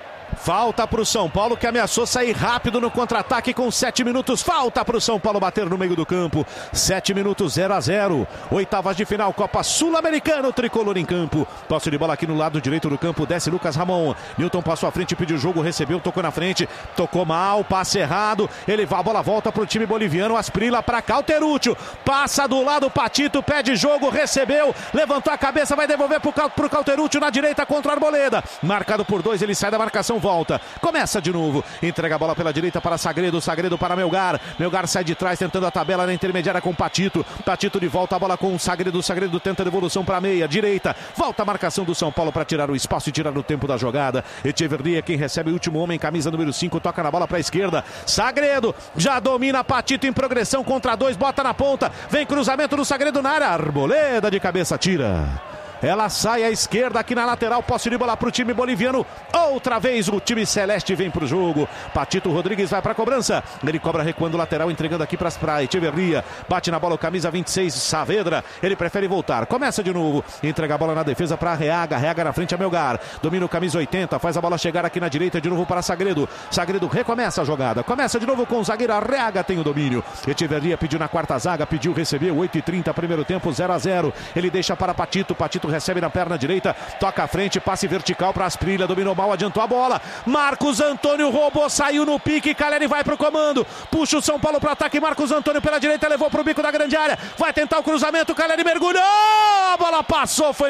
Falta para o São Paulo, que ameaçou sair rápido no contra-ataque com 7 minutos. Falta para o São Paulo bater no meio do campo. 7 minutos, 0-0. Oitavas de final, Copa Sul-Americana, o tricolor em campo. Posse de bola aqui no lado direito do campo, desce Lucas Ramon. Newton passou à frente, pediu o jogo, recebeu, tocou na frente. Tocou mal, passe errado. A bola volta para o time boliviano. Asprila para Cauteruccio. Passa do lado, Patito, pede jogo, recebeu. Levantou a cabeça, vai devolver para o Cauteruccio na direita contra o Arboleda. Marcado por 2, ele sai da marcação, volta, começa de novo, entrega a bola pela direita para Sagredo, Sagredo para Melgar, Melgar sai de trás tentando a tabela na intermediária com Patito, Patito de volta, a bola com o Sagredo, Sagredo tenta a devolução para a meia, direita, volta a marcação do São Paulo para tirar o espaço e tirar o tempo da jogada. Echeverria, quem recebe o último homem, camisa número 5, toca na bola para a esquerda, Sagredo, já domina Patito em progressão contra 2, bota na ponta, vem cruzamento do Sagredo na área, Arboleda de cabeça tira. Ela sai à esquerda aqui na lateral, posse de bola para o time boliviano. Outra vez o time celeste vem para o jogo. Patito Rodrigues vai para a cobrança. Ele cobra recuando o lateral, entregando aqui para Echeverria. Bate na bola o camisa 26, Saavedra. Ele prefere voltar. Começa de novo. Entrega a bola na defesa para Arreaga. Arreaga na frente a Melgar. Domina o camisa 80. Faz a bola chegar aqui na direita de novo para Sagredo. Sagredo recomeça a jogada. Começa de novo com o zagueiro. Arreaga tem o domínio. Echeverria pediu na quarta zaga. Pediu, recebeu. 8h30, primeiro tempo, 0-0. Ele deixa para Patito. Patito recebe na perna direita, toca à frente, passe vertical para Asprilla, dominou mal, adiantou a bola, Marcos Antônio roubou, saiu no pique, Caleri vai pro comando, puxa o São Paulo pro ataque, Marcos Antônio pela direita, levou pro bico da grande área, vai tentar o cruzamento, Caleri mergulhou, a bola passou, foi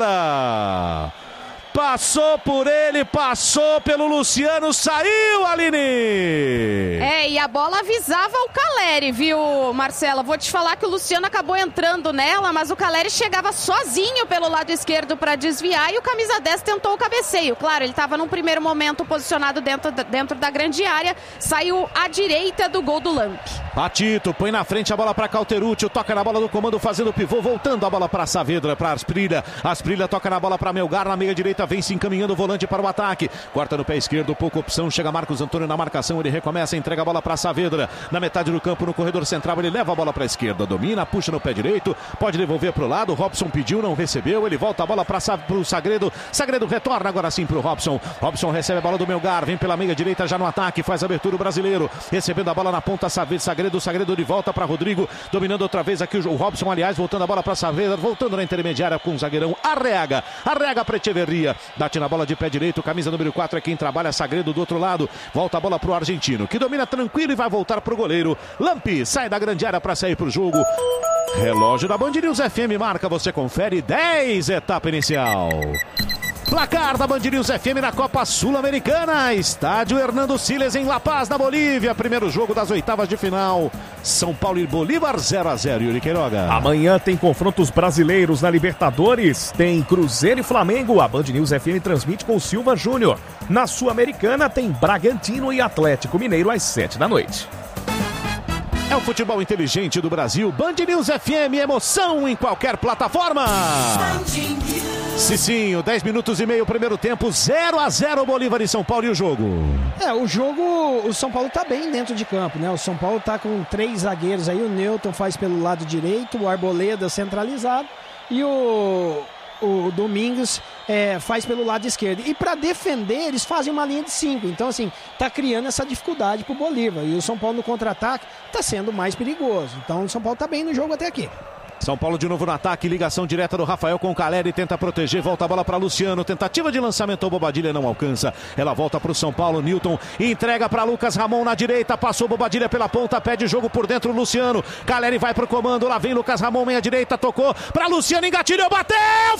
embora. Passou por ele, passou pelo Luciano, saiu, Aline! E a bola avisava o Caleri, viu, Marcela? Vou te falar que o Luciano acabou entrando nela, mas o Caleri chegava sozinho pelo lado esquerdo para desviar e o camisa 10 tentou o cabeceio. Claro, ele estava num primeiro momento posicionado dentro da grande área, saiu à direita do gol do Lamp. Patito põe na frente a bola para Cauteruccio, toca na bola do comando fazendo o pivô, voltando a bola para Saavedra, para Asprilla. Asprilla toca na bola para Melgar, na meia direita, vem se encaminhando o volante para o ataque. Corta no pé esquerdo, pouca opção, chega Marcos Antônio na marcação, ele recomeça, entrega a bola para Saavedra. Na metade do campo, no corredor central, ele leva a bola para a esquerda, domina, puxa no pé direito, pode devolver para o lado, Robson pediu, não recebeu, ele volta a bola para o Sagredo. Sagredo retorna agora sim para o Robson. Robson recebe a bola do Melgar, vem pela meia direita já no ataque, faz a abertura o brasileiro, recebendo a bola na ponta, Sagredo de volta para Rodrigo, dominando outra vez aqui o Robson, aliás, voltando a bola para Saavedra, voltando na intermediária com o zagueirão Arreaga para Echeverria, bate na bola de pé direito, camisa número 4 é quem trabalha, Sagredo do outro lado, volta a bola para o argentino, que domina tranquilo e vai voltar para o goleiro, Lampi sai da grande área para sair para o jogo. Relógio da Band News FM marca, você confere, 10, etapa inicial. Placar da Band News FM na Copa Sul-Americana, estádio Hernando Siles em La Paz, na Bolívia, primeiro jogo das oitavas de final, São Paulo e Bolívar 0-0, Yuri Queiroga. Amanhã tem confrontos brasileiros na Libertadores, tem Cruzeiro e Flamengo, a Band News FM transmite com o Silva Júnior. Na Sul-Americana tem Bragantino e Atlético Mineiro às 7 da noite. É o futebol inteligente do Brasil, Band News FM, emoção em qualquer plataforma. Cicinho, 10 minutos e meio, primeiro tempo, 0-0 Bolívar e São Paulo e o jogo. O jogo, o São Paulo tá bem dentro de campo, né? O São Paulo tá com 3 zagueiros aí, o Newton faz pelo lado direito, o Arboleda centralizado e o o Domingos faz pelo lado esquerdo. E para defender, eles fazem uma linha de 5. Então, assim, tá criando essa dificuldade pro Bolívar. E o São Paulo no contra-ataque tá sendo mais perigoso. Então, o São Paulo tá bem no jogo até aqui. São Paulo de novo no ataque, ligação direta do Rafael com o Caleri, tenta proteger, volta a bola para Luciano, tentativa de lançamento, o Bobadilha não alcança, ela volta para o São Paulo, Newton entrega para Lucas Ramon na direita, passou Bobadilha pela ponta, pede jogo por dentro, Luciano, Caleri vai pro comando, lá vem Lucas Ramon, meia direita, tocou para Luciano, engatilhou, bateu,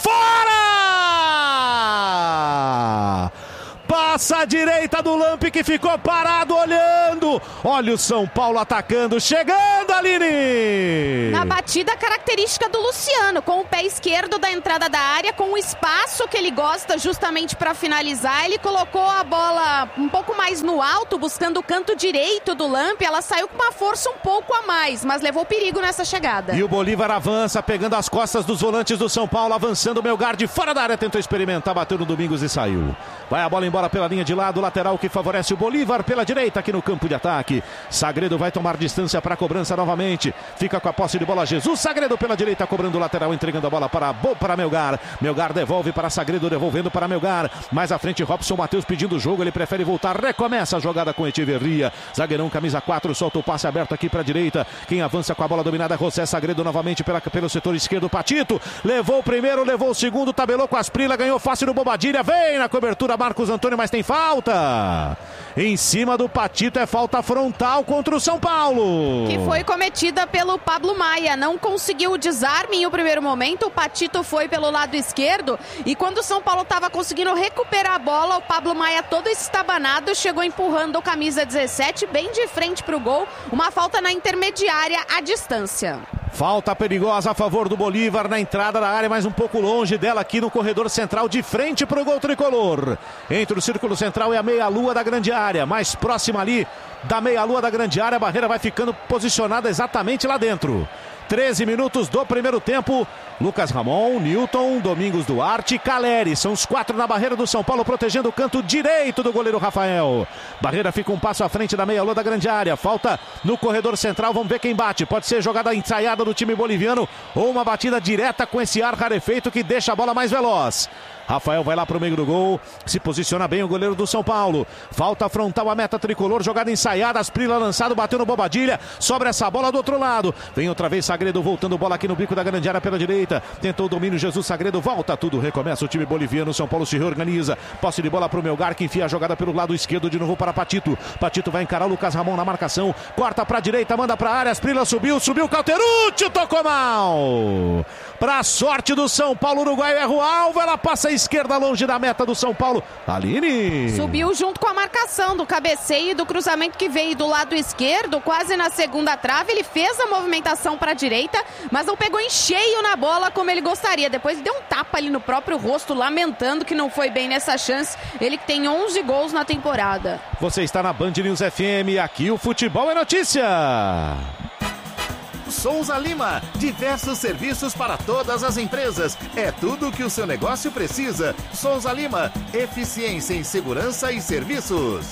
fora! Passa a direita do Lampe que ficou parado olhando. Olha o São Paulo atacando, chegando, Aline! Na batida característica do Luciano, com o pé esquerdo da entrada da área, com o espaço que ele gosta justamente para finalizar. Ele colocou a bola um pouco mais no alto, buscando o canto direito do Lampe. Ela saiu com uma força um pouco a mais, mas levou perigo nessa chegada. E o Bolívar avança, pegando as costas dos volantes do São Paulo, avançando o Melgar fora da área, tentou experimentar, bateu no Domingos e saiu. Vai a bola embora pela linha de lado, lateral que favorece o Bolívar pela direita aqui no campo de ataque. Sagredo vai tomar distância para a cobrança novamente. Fica com a posse de bola Jesus. Sagredo pela direita cobrando o lateral, entregando a bola para Melgar. Melgar devolve para Sagredo, devolvendo para Melgar. Mais à frente Robson Matheus pedindo o jogo, ele prefere voltar. Recomeça a jogada com Echeverria. Zagueirão camisa 4, solta o passe aberto aqui para a direita. Quem avança com a bola dominada é José Sagredo novamente pelo setor esquerdo. Patito levou o primeiro, levou o segundo, tabelou com a Asprila, ganhou fácil no Bobadilha. Vem na cobertura Marcos Antônio, mas tem falta em cima do Patito, é falta frontal contra o São Paulo, que foi cometida pelo Pablo Maia. Não conseguiu o desarme em um primeiro momento, o Patito foi pelo lado esquerdo e quando o São Paulo estava conseguindo recuperar a bola, o Pablo Maia todo estabanado chegou empurrando o camisa 17 bem de frente para o gol, uma falta na intermediária à distância. Falta perigosa a favor do Bolívar na entrada da área, mas um pouco longe dela aqui no corredor central, de frente para o gol tricolor. Entre o círculo central e a meia-lua da grande área, mais próxima ali da meia-lua da grande área, a barreira vai ficando posicionada exatamente lá dentro. 13 minutos do primeiro tempo. Lucas Ramon, Newton, Domingos Duarte, Caleri. São os 4 na barreira do São Paulo, protegendo o canto direito do goleiro Rafael. Barreira fica um passo à frente da meia-lua da grande área. Falta no corredor central, vamos ver quem bate. Pode ser jogada ensaiada do time boliviano ou uma batida direta com esse ar rarefeito que deixa a bola mais veloz. Rafael vai lá para o meio do gol, se posiciona bem o goleiro do São Paulo. Falta frontal a meta tricolor, jogada ensaiada, Asprila lançado, bateu no Bobadilha, sobra essa bola do outro lado. Vem outra vez Sagredo voltando bola aqui no bico da grande área pela direita. Tentou o domínio, Jesus Sagredo, volta tudo, recomeça o time boliviano, São Paulo se reorganiza. Posse de bola para o Melgar, que enfia a jogada pelo lado esquerdo de novo para Patito. Patito vai encarar o Lucas Ramon na marcação, corta para a direita, manda para a área, Asprila subiu, Cauterucci, tocou mal. Para a sorte do São Paulo, o uruguaio erra o alvo, ela passa à esquerda longe da meta do São Paulo. Aline! Subiu junto com a marcação do cabeceio e do cruzamento que veio do lado esquerdo, quase na segunda trave. Ele fez a movimentação para a direita, mas não pegou em cheio na bola como ele gostaria. Depois deu um tapa ali no próprio rosto, lamentando que não foi bem nessa chance. Ele que tem 11 gols na temporada. Você está na Band News FM, aqui o futebol é notícia. Souza Lima, diversos serviços para todas as empresas. É tudo o que o seu negócio precisa. Souza Lima, eficiência em segurança e serviços.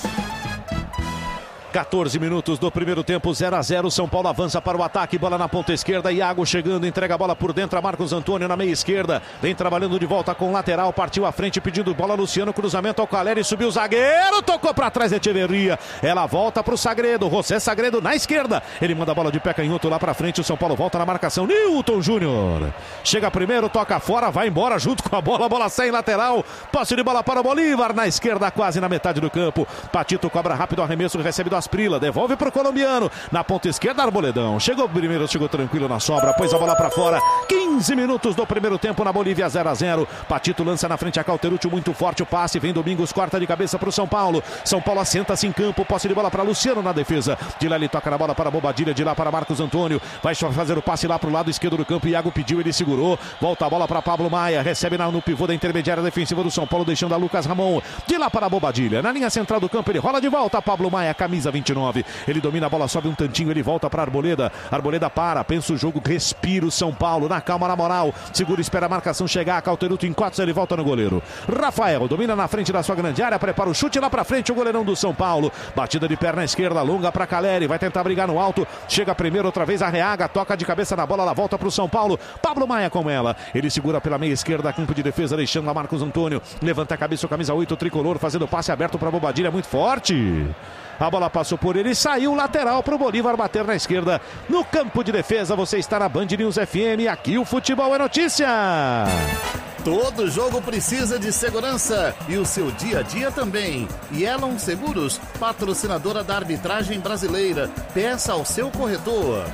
14 minutos do primeiro tempo, 0-0. São Paulo avança para o ataque, bola na ponta esquerda. Iago chegando, entrega a bola por dentro a Marcos Antônio na meia esquerda. Vem trabalhando de volta com o lateral, partiu à frente pedindo bola. Luciano, cruzamento ao Caleri, subiu o zagueiro, tocou para trás Echeverria. Ela volta para o Sagredo, José Sagredo na esquerda. Ele manda a bola de pé canhoto lá para frente. O São Paulo volta na marcação. Newton Júnior chega primeiro, toca fora, vai embora junto com a bola sai em lateral. Posse de bola para o Bolívar na esquerda, quase na metade do campo. Patito cobra rápido, arremesso, recebe do Asprila, devolve para o colombiano, na ponta esquerda Arboledão, chegou primeiro, chegou tranquilo na sobra, pôs a bola para fora. 15 minutos do primeiro tempo na Bolívia, 0-0. Patito lança na frente a Cauterucci, muito forte o passe, vem Domingos, corta de cabeça para o São Paulo. São Paulo assenta-se em campo, posse de bola para Luciano na defesa, de lá ele toca na bola para Bobadilha, de lá para Marcos Antônio, vai fazer o passe lá para o lado esquerdo do campo. Iago pediu, ele segurou, volta a bola para Pablo Maia, recebe no pivô da intermediária defensiva do São Paulo, deixando a Lucas Ramon, de lá para Bobadilha, na linha central do campo, ele rola de volta, Pablo Maia, camisa 29. Ele domina a bola, sobe um tantinho, ele volta para Arboleda. Arboleda para, pensa o jogo, respira o São Paulo, na calma, na moral. Segura, espera a marcação chegar, Cauteruto encosta, ele volta no goleiro. Rafael domina na frente da sua grande área, prepara o chute lá pra frente, o goleirão do São Paulo. Batida de perna esquerda, longa pra Caleri, vai tentar brigar no alto. Chega primeiro, outra vez Arreaga, toca de cabeça na bola, ela volta pro São Paulo. Pablo Maia com ela. Ele segura pela meia esquerda, campo de defesa, deixando a Marcos Antônio. Levanta a cabeça, o camisa 8, tricolor, fazendo passe aberto pra Bobadilha, muito forte. A bola passou por ele e saiu lateral para o Bolívar bater na esquerda. No campo de defesa, você está na Band News FM. Aqui o futebol é notícia. Todo jogo precisa de segurança e o seu dia a dia também. Yellow Seguros, patrocinadora da arbitragem brasileira. Peça ao seu corretor.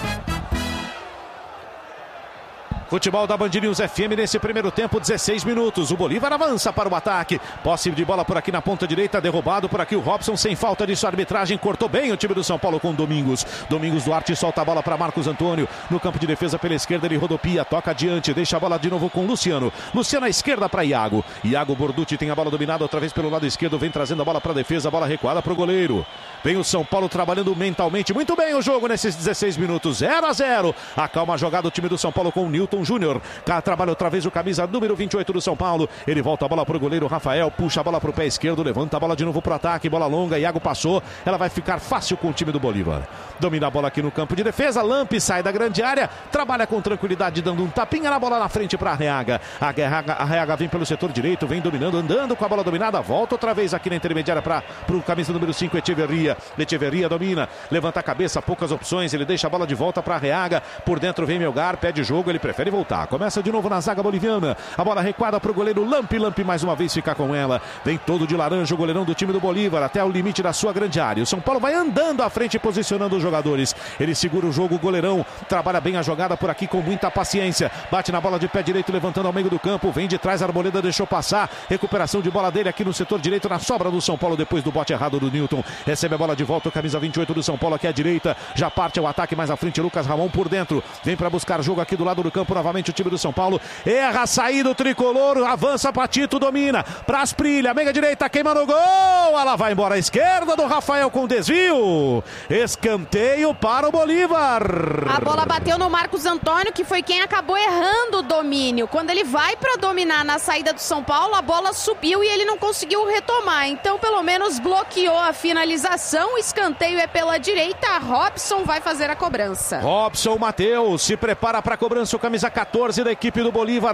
Futebol da Band News FM nesse primeiro tempo, 16 minutos. O Bolívar avança para o ataque. Posse de bola por aqui na ponta direita, derrubado por aqui o Robson, sem falta disso. A arbitragem cortou bem o time do São Paulo com Domingos. Domingos Duarte solta a bola para Marcos Antônio. No campo de defesa pela esquerda, ele rodopia, toca adiante, deixa a bola de novo com Luciano. Luciano à esquerda para Iago. Iago Borducci tem a bola dominada outra vez pelo lado esquerdo, vem trazendo a bola para a defesa, a bola recuada para o goleiro. Vem o São Paulo trabalhando mentalmente muito bem o jogo nesses 16 minutos, 0-0. Acalma a jogada o time do São Paulo com o Newton Júnior. Cá trabalha outra vez o camisa número 28 do São Paulo. Ele volta a bola para o goleiro Rafael, puxa a bola para o pé esquerdo, levanta a bola de novo para o ataque, bola longa, Iago passou, ela vai ficar fácil com o time do Bolívar. Domina a bola aqui no campo de defesa, Lampe sai da grande área, trabalha com tranquilidade, dando um tapinha na bola na frente para Arreaga. Arreaga vem pelo setor direito, vem dominando, andando com a bola dominada, volta outra vez aqui na intermediária para o camisa número 5, Echeverria domina, levanta a cabeça, poucas opções, ele deixa a bola de volta para Arreaga, por dentro vem Melgar, pede jogo, ele prefere voltar. Começa de novo na zaga boliviana. A bola recuada para o goleiro Lampe. Lampe mais uma vez fica com ela. Vem todo de laranja o goleirão do time do Bolívar até o limite da sua grande área. O São Paulo vai andando à frente, posicionando os jogadores. Ele segura o jogo, o goleirão trabalha bem a jogada por aqui com muita paciência. Bate na bola de pé direito, levantando ao meio do campo. Vem de trás, a Arboleda deixou passar. Recuperação de bola dele aqui no setor direito, na sobra do São Paulo depois do bote errado do Newton. Recebe a bola de volta, o camisa 28 do São Paulo aqui à direita. Já parte ao ataque mais à frente, Lucas Ramon por dentro. Vem para buscar jogo aqui do lado do campo novamente o time do São Paulo. Erra a saída o tricolor, avança Patito, domina para Asprilha, meia direita, queima no gol, ela vai embora à esquerda do Rafael com desvio, escanteio para o Bolívar. A bola bateu no Marcos Antônio, que foi quem acabou errando o domínio. Quando ele vai para dominar na saída do São Paulo, a bola subiu e ele não conseguiu retomar, então pelo menos bloqueou a finalização. O escanteio é pela direita, Robson vai fazer a cobrança. Robson Matheus se prepara para a cobrança, o camisa 14 da equipe do Bolívar,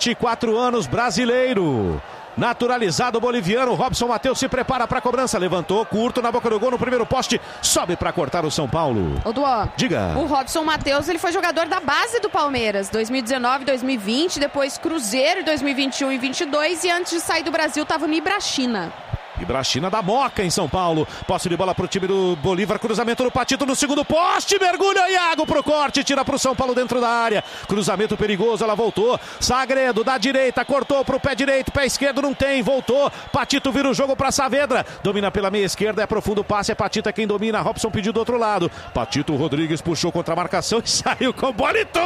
24 anos, brasileiro. Naturalizado boliviano, Robson Matheus se prepara para a cobrança, levantou, curto na boca do gol no primeiro poste, sobe para cortar o São Paulo. Ô Duó, diga. O Robson Matheus, ele foi jogador da base do Palmeiras, 2019, 2020, depois Cruzeiro, 2021 e 22, e antes de sair do Brasil estava no Ibrachina. Ibrachina da Moca em São Paulo. Posse de bola pro time do Bolívar. Cruzamento no Patito no segundo poste. Mergulha Iago pro corte. Tira pro São Paulo dentro da área. Cruzamento perigoso. Ela voltou. Sagredo da direita. Cortou pro pé direito. Pé esquerdo não tem. Voltou. Patito vira o jogo pra Saavedra. Domina pela meia esquerda. É profundo o passe. É Patito quem domina. Robson pediu do outro lado. Patito Rodrigues puxou contra a marcação e saiu com bola e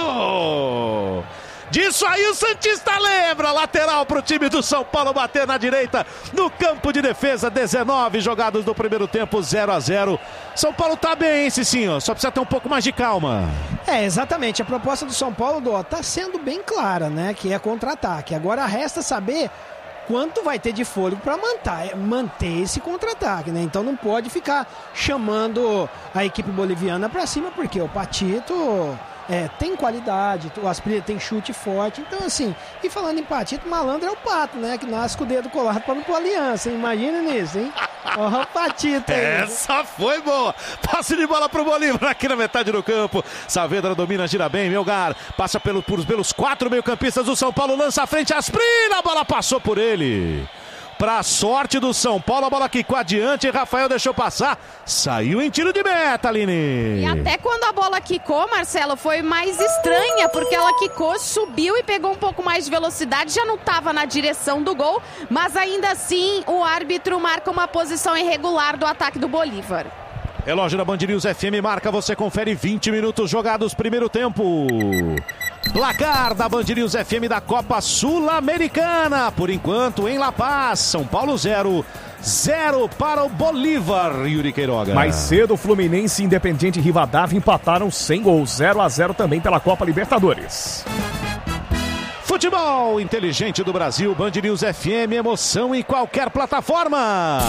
tudo. Disso aí o Santista lembra, lateral para o time do São Paulo bater na direita, no campo de defesa, 19 jogados do primeiro tempo, 0-0. São Paulo tá bem, hein, Cicinho? Só precisa ter um pouco mais de calma. É, exatamente, a proposta do São Paulo, tá sendo bem clara, né, que é contra-ataque. Agora resta saber quanto vai ter de fôlego para manter esse contra-ataque, né? Então não pode ficar chamando a equipe boliviana para cima, porque o Patito... tem qualidade, o Asprilha tem chute forte, então assim, e falando em Patito, malandro é o Pato, né, que nasce com o dedo colado para não pôr aliança, imagina nisso, hein? Ó, o Patito aí. Essa foi boa, passe de bola pro Bolívar aqui na metade do campo, Saavedra domina, gira bem, Melgar, passa pelos 4 meio-campistas do São Paulo, lança à frente, Asprilha, a bola passou por ele. Pra sorte do São Paulo, a bola quicou adiante, Rafael deixou passar, saiu em tiro de meta, Aline. E até quando a bola quicou, Marcelo, foi mais estranha, porque ela quicou, subiu e pegou um pouco mais de velocidade, já não estava na direção do gol, mas ainda assim o árbitro marca uma posição irregular do ataque do Bolívar. Relógio da Band News FM marca, você confere 20 minutos jogados, primeiro tempo. Placar da Band News FM da Copa Sul-Americana. Por enquanto, em La Paz, São Paulo 0 para o Bolívar, Yuri Queiroga. Mais cedo, Fluminense e Independiente Rivadavia empataram sem gols, 0-0 também pela Copa Libertadores. Futebol inteligente do Brasil, Band News FM, emoção em qualquer plataforma.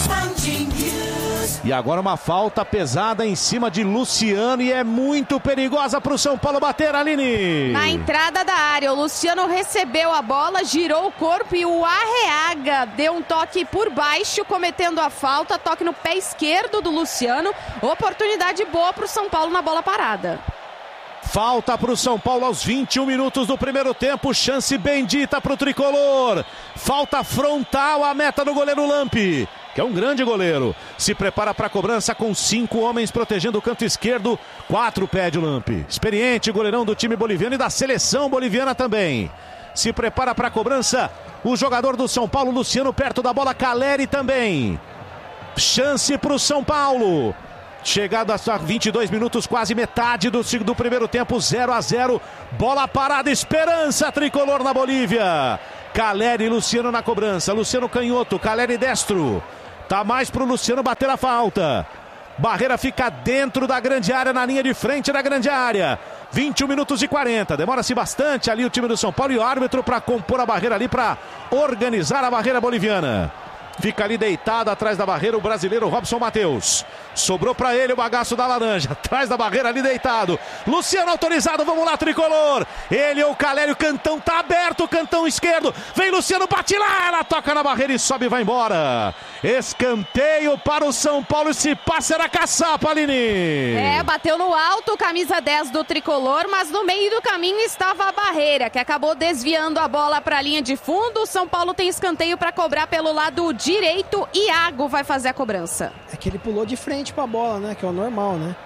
E agora uma falta pesada em cima de Luciano e é muito perigosa para o São Paulo bater, Aline. Na entrada da área, o Luciano recebeu a bola, girou o corpo e o Arreaga deu um toque por baixo, cometendo a falta, toque no pé esquerdo do Luciano. Oportunidade boa para o São Paulo na bola parada. Falta para o São Paulo aos 21 minutos do primeiro tempo. Chance bendita para o tricolor. Falta frontal à meta do goleiro Lampi, que é um grande goleiro. Se prepara para a cobrança com 5 homens protegendo o canto esquerdo. 4 pede o Lampi. Experiente goleirão do time boliviano e da seleção boliviana também. Se prepara para a cobrança o jogador do São Paulo, Luciano, perto da bola. Caleri também. Chance para o São Paulo. Chegado a 22 minutos, quase metade do primeiro tempo, 0-0. Bola parada, esperança tricolor na Bolívia. Caleri e Luciano na cobrança. Luciano canhoto, Caleri destro. Tá mais pro Luciano bater a falta. Barreira fica dentro da grande área, na linha de frente da grande área. 21 minutos e 40. Demora-se bastante ali o time do São Paulo e o árbitro para compor a barreira ali, para organizar a barreira boliviana. Fica ali deitado atrás da barreira o brasileiro Robson Matheus. Sobrou para ele o bagaço da laranja. Atrás da barreira ali deitado. Luciano autorizado, vamos lá tricolor. Ele ou o Caleri, o cantão tá aberto, o cantão esquerdo. Vem Luciano, bate lá, ela toca na barreira e sobe e vai embora. Escanteio para o São Paulo, esse passe era caçapa, Aline. Bateu no alto, camisa 10 do tricolor, mas no meio do caminho estava a barreira, que acabou desviando a bola para a linha de fundo. O São Paulo tem escanteio para cobrar pelo lado direito. Iago vai fazer a cobrança. É que ele pulou de frente pra bola, né? Que é o normal, né?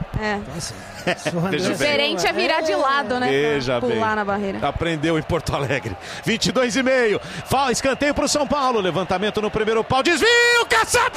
Diferente é virar de lado, né? Veja pular bem. Na barreira. Aprendeu em Porto Alegre. 22,5. Escanteio pro São Paulo. Levantamento no primeiro pau. Desvio, caçapa!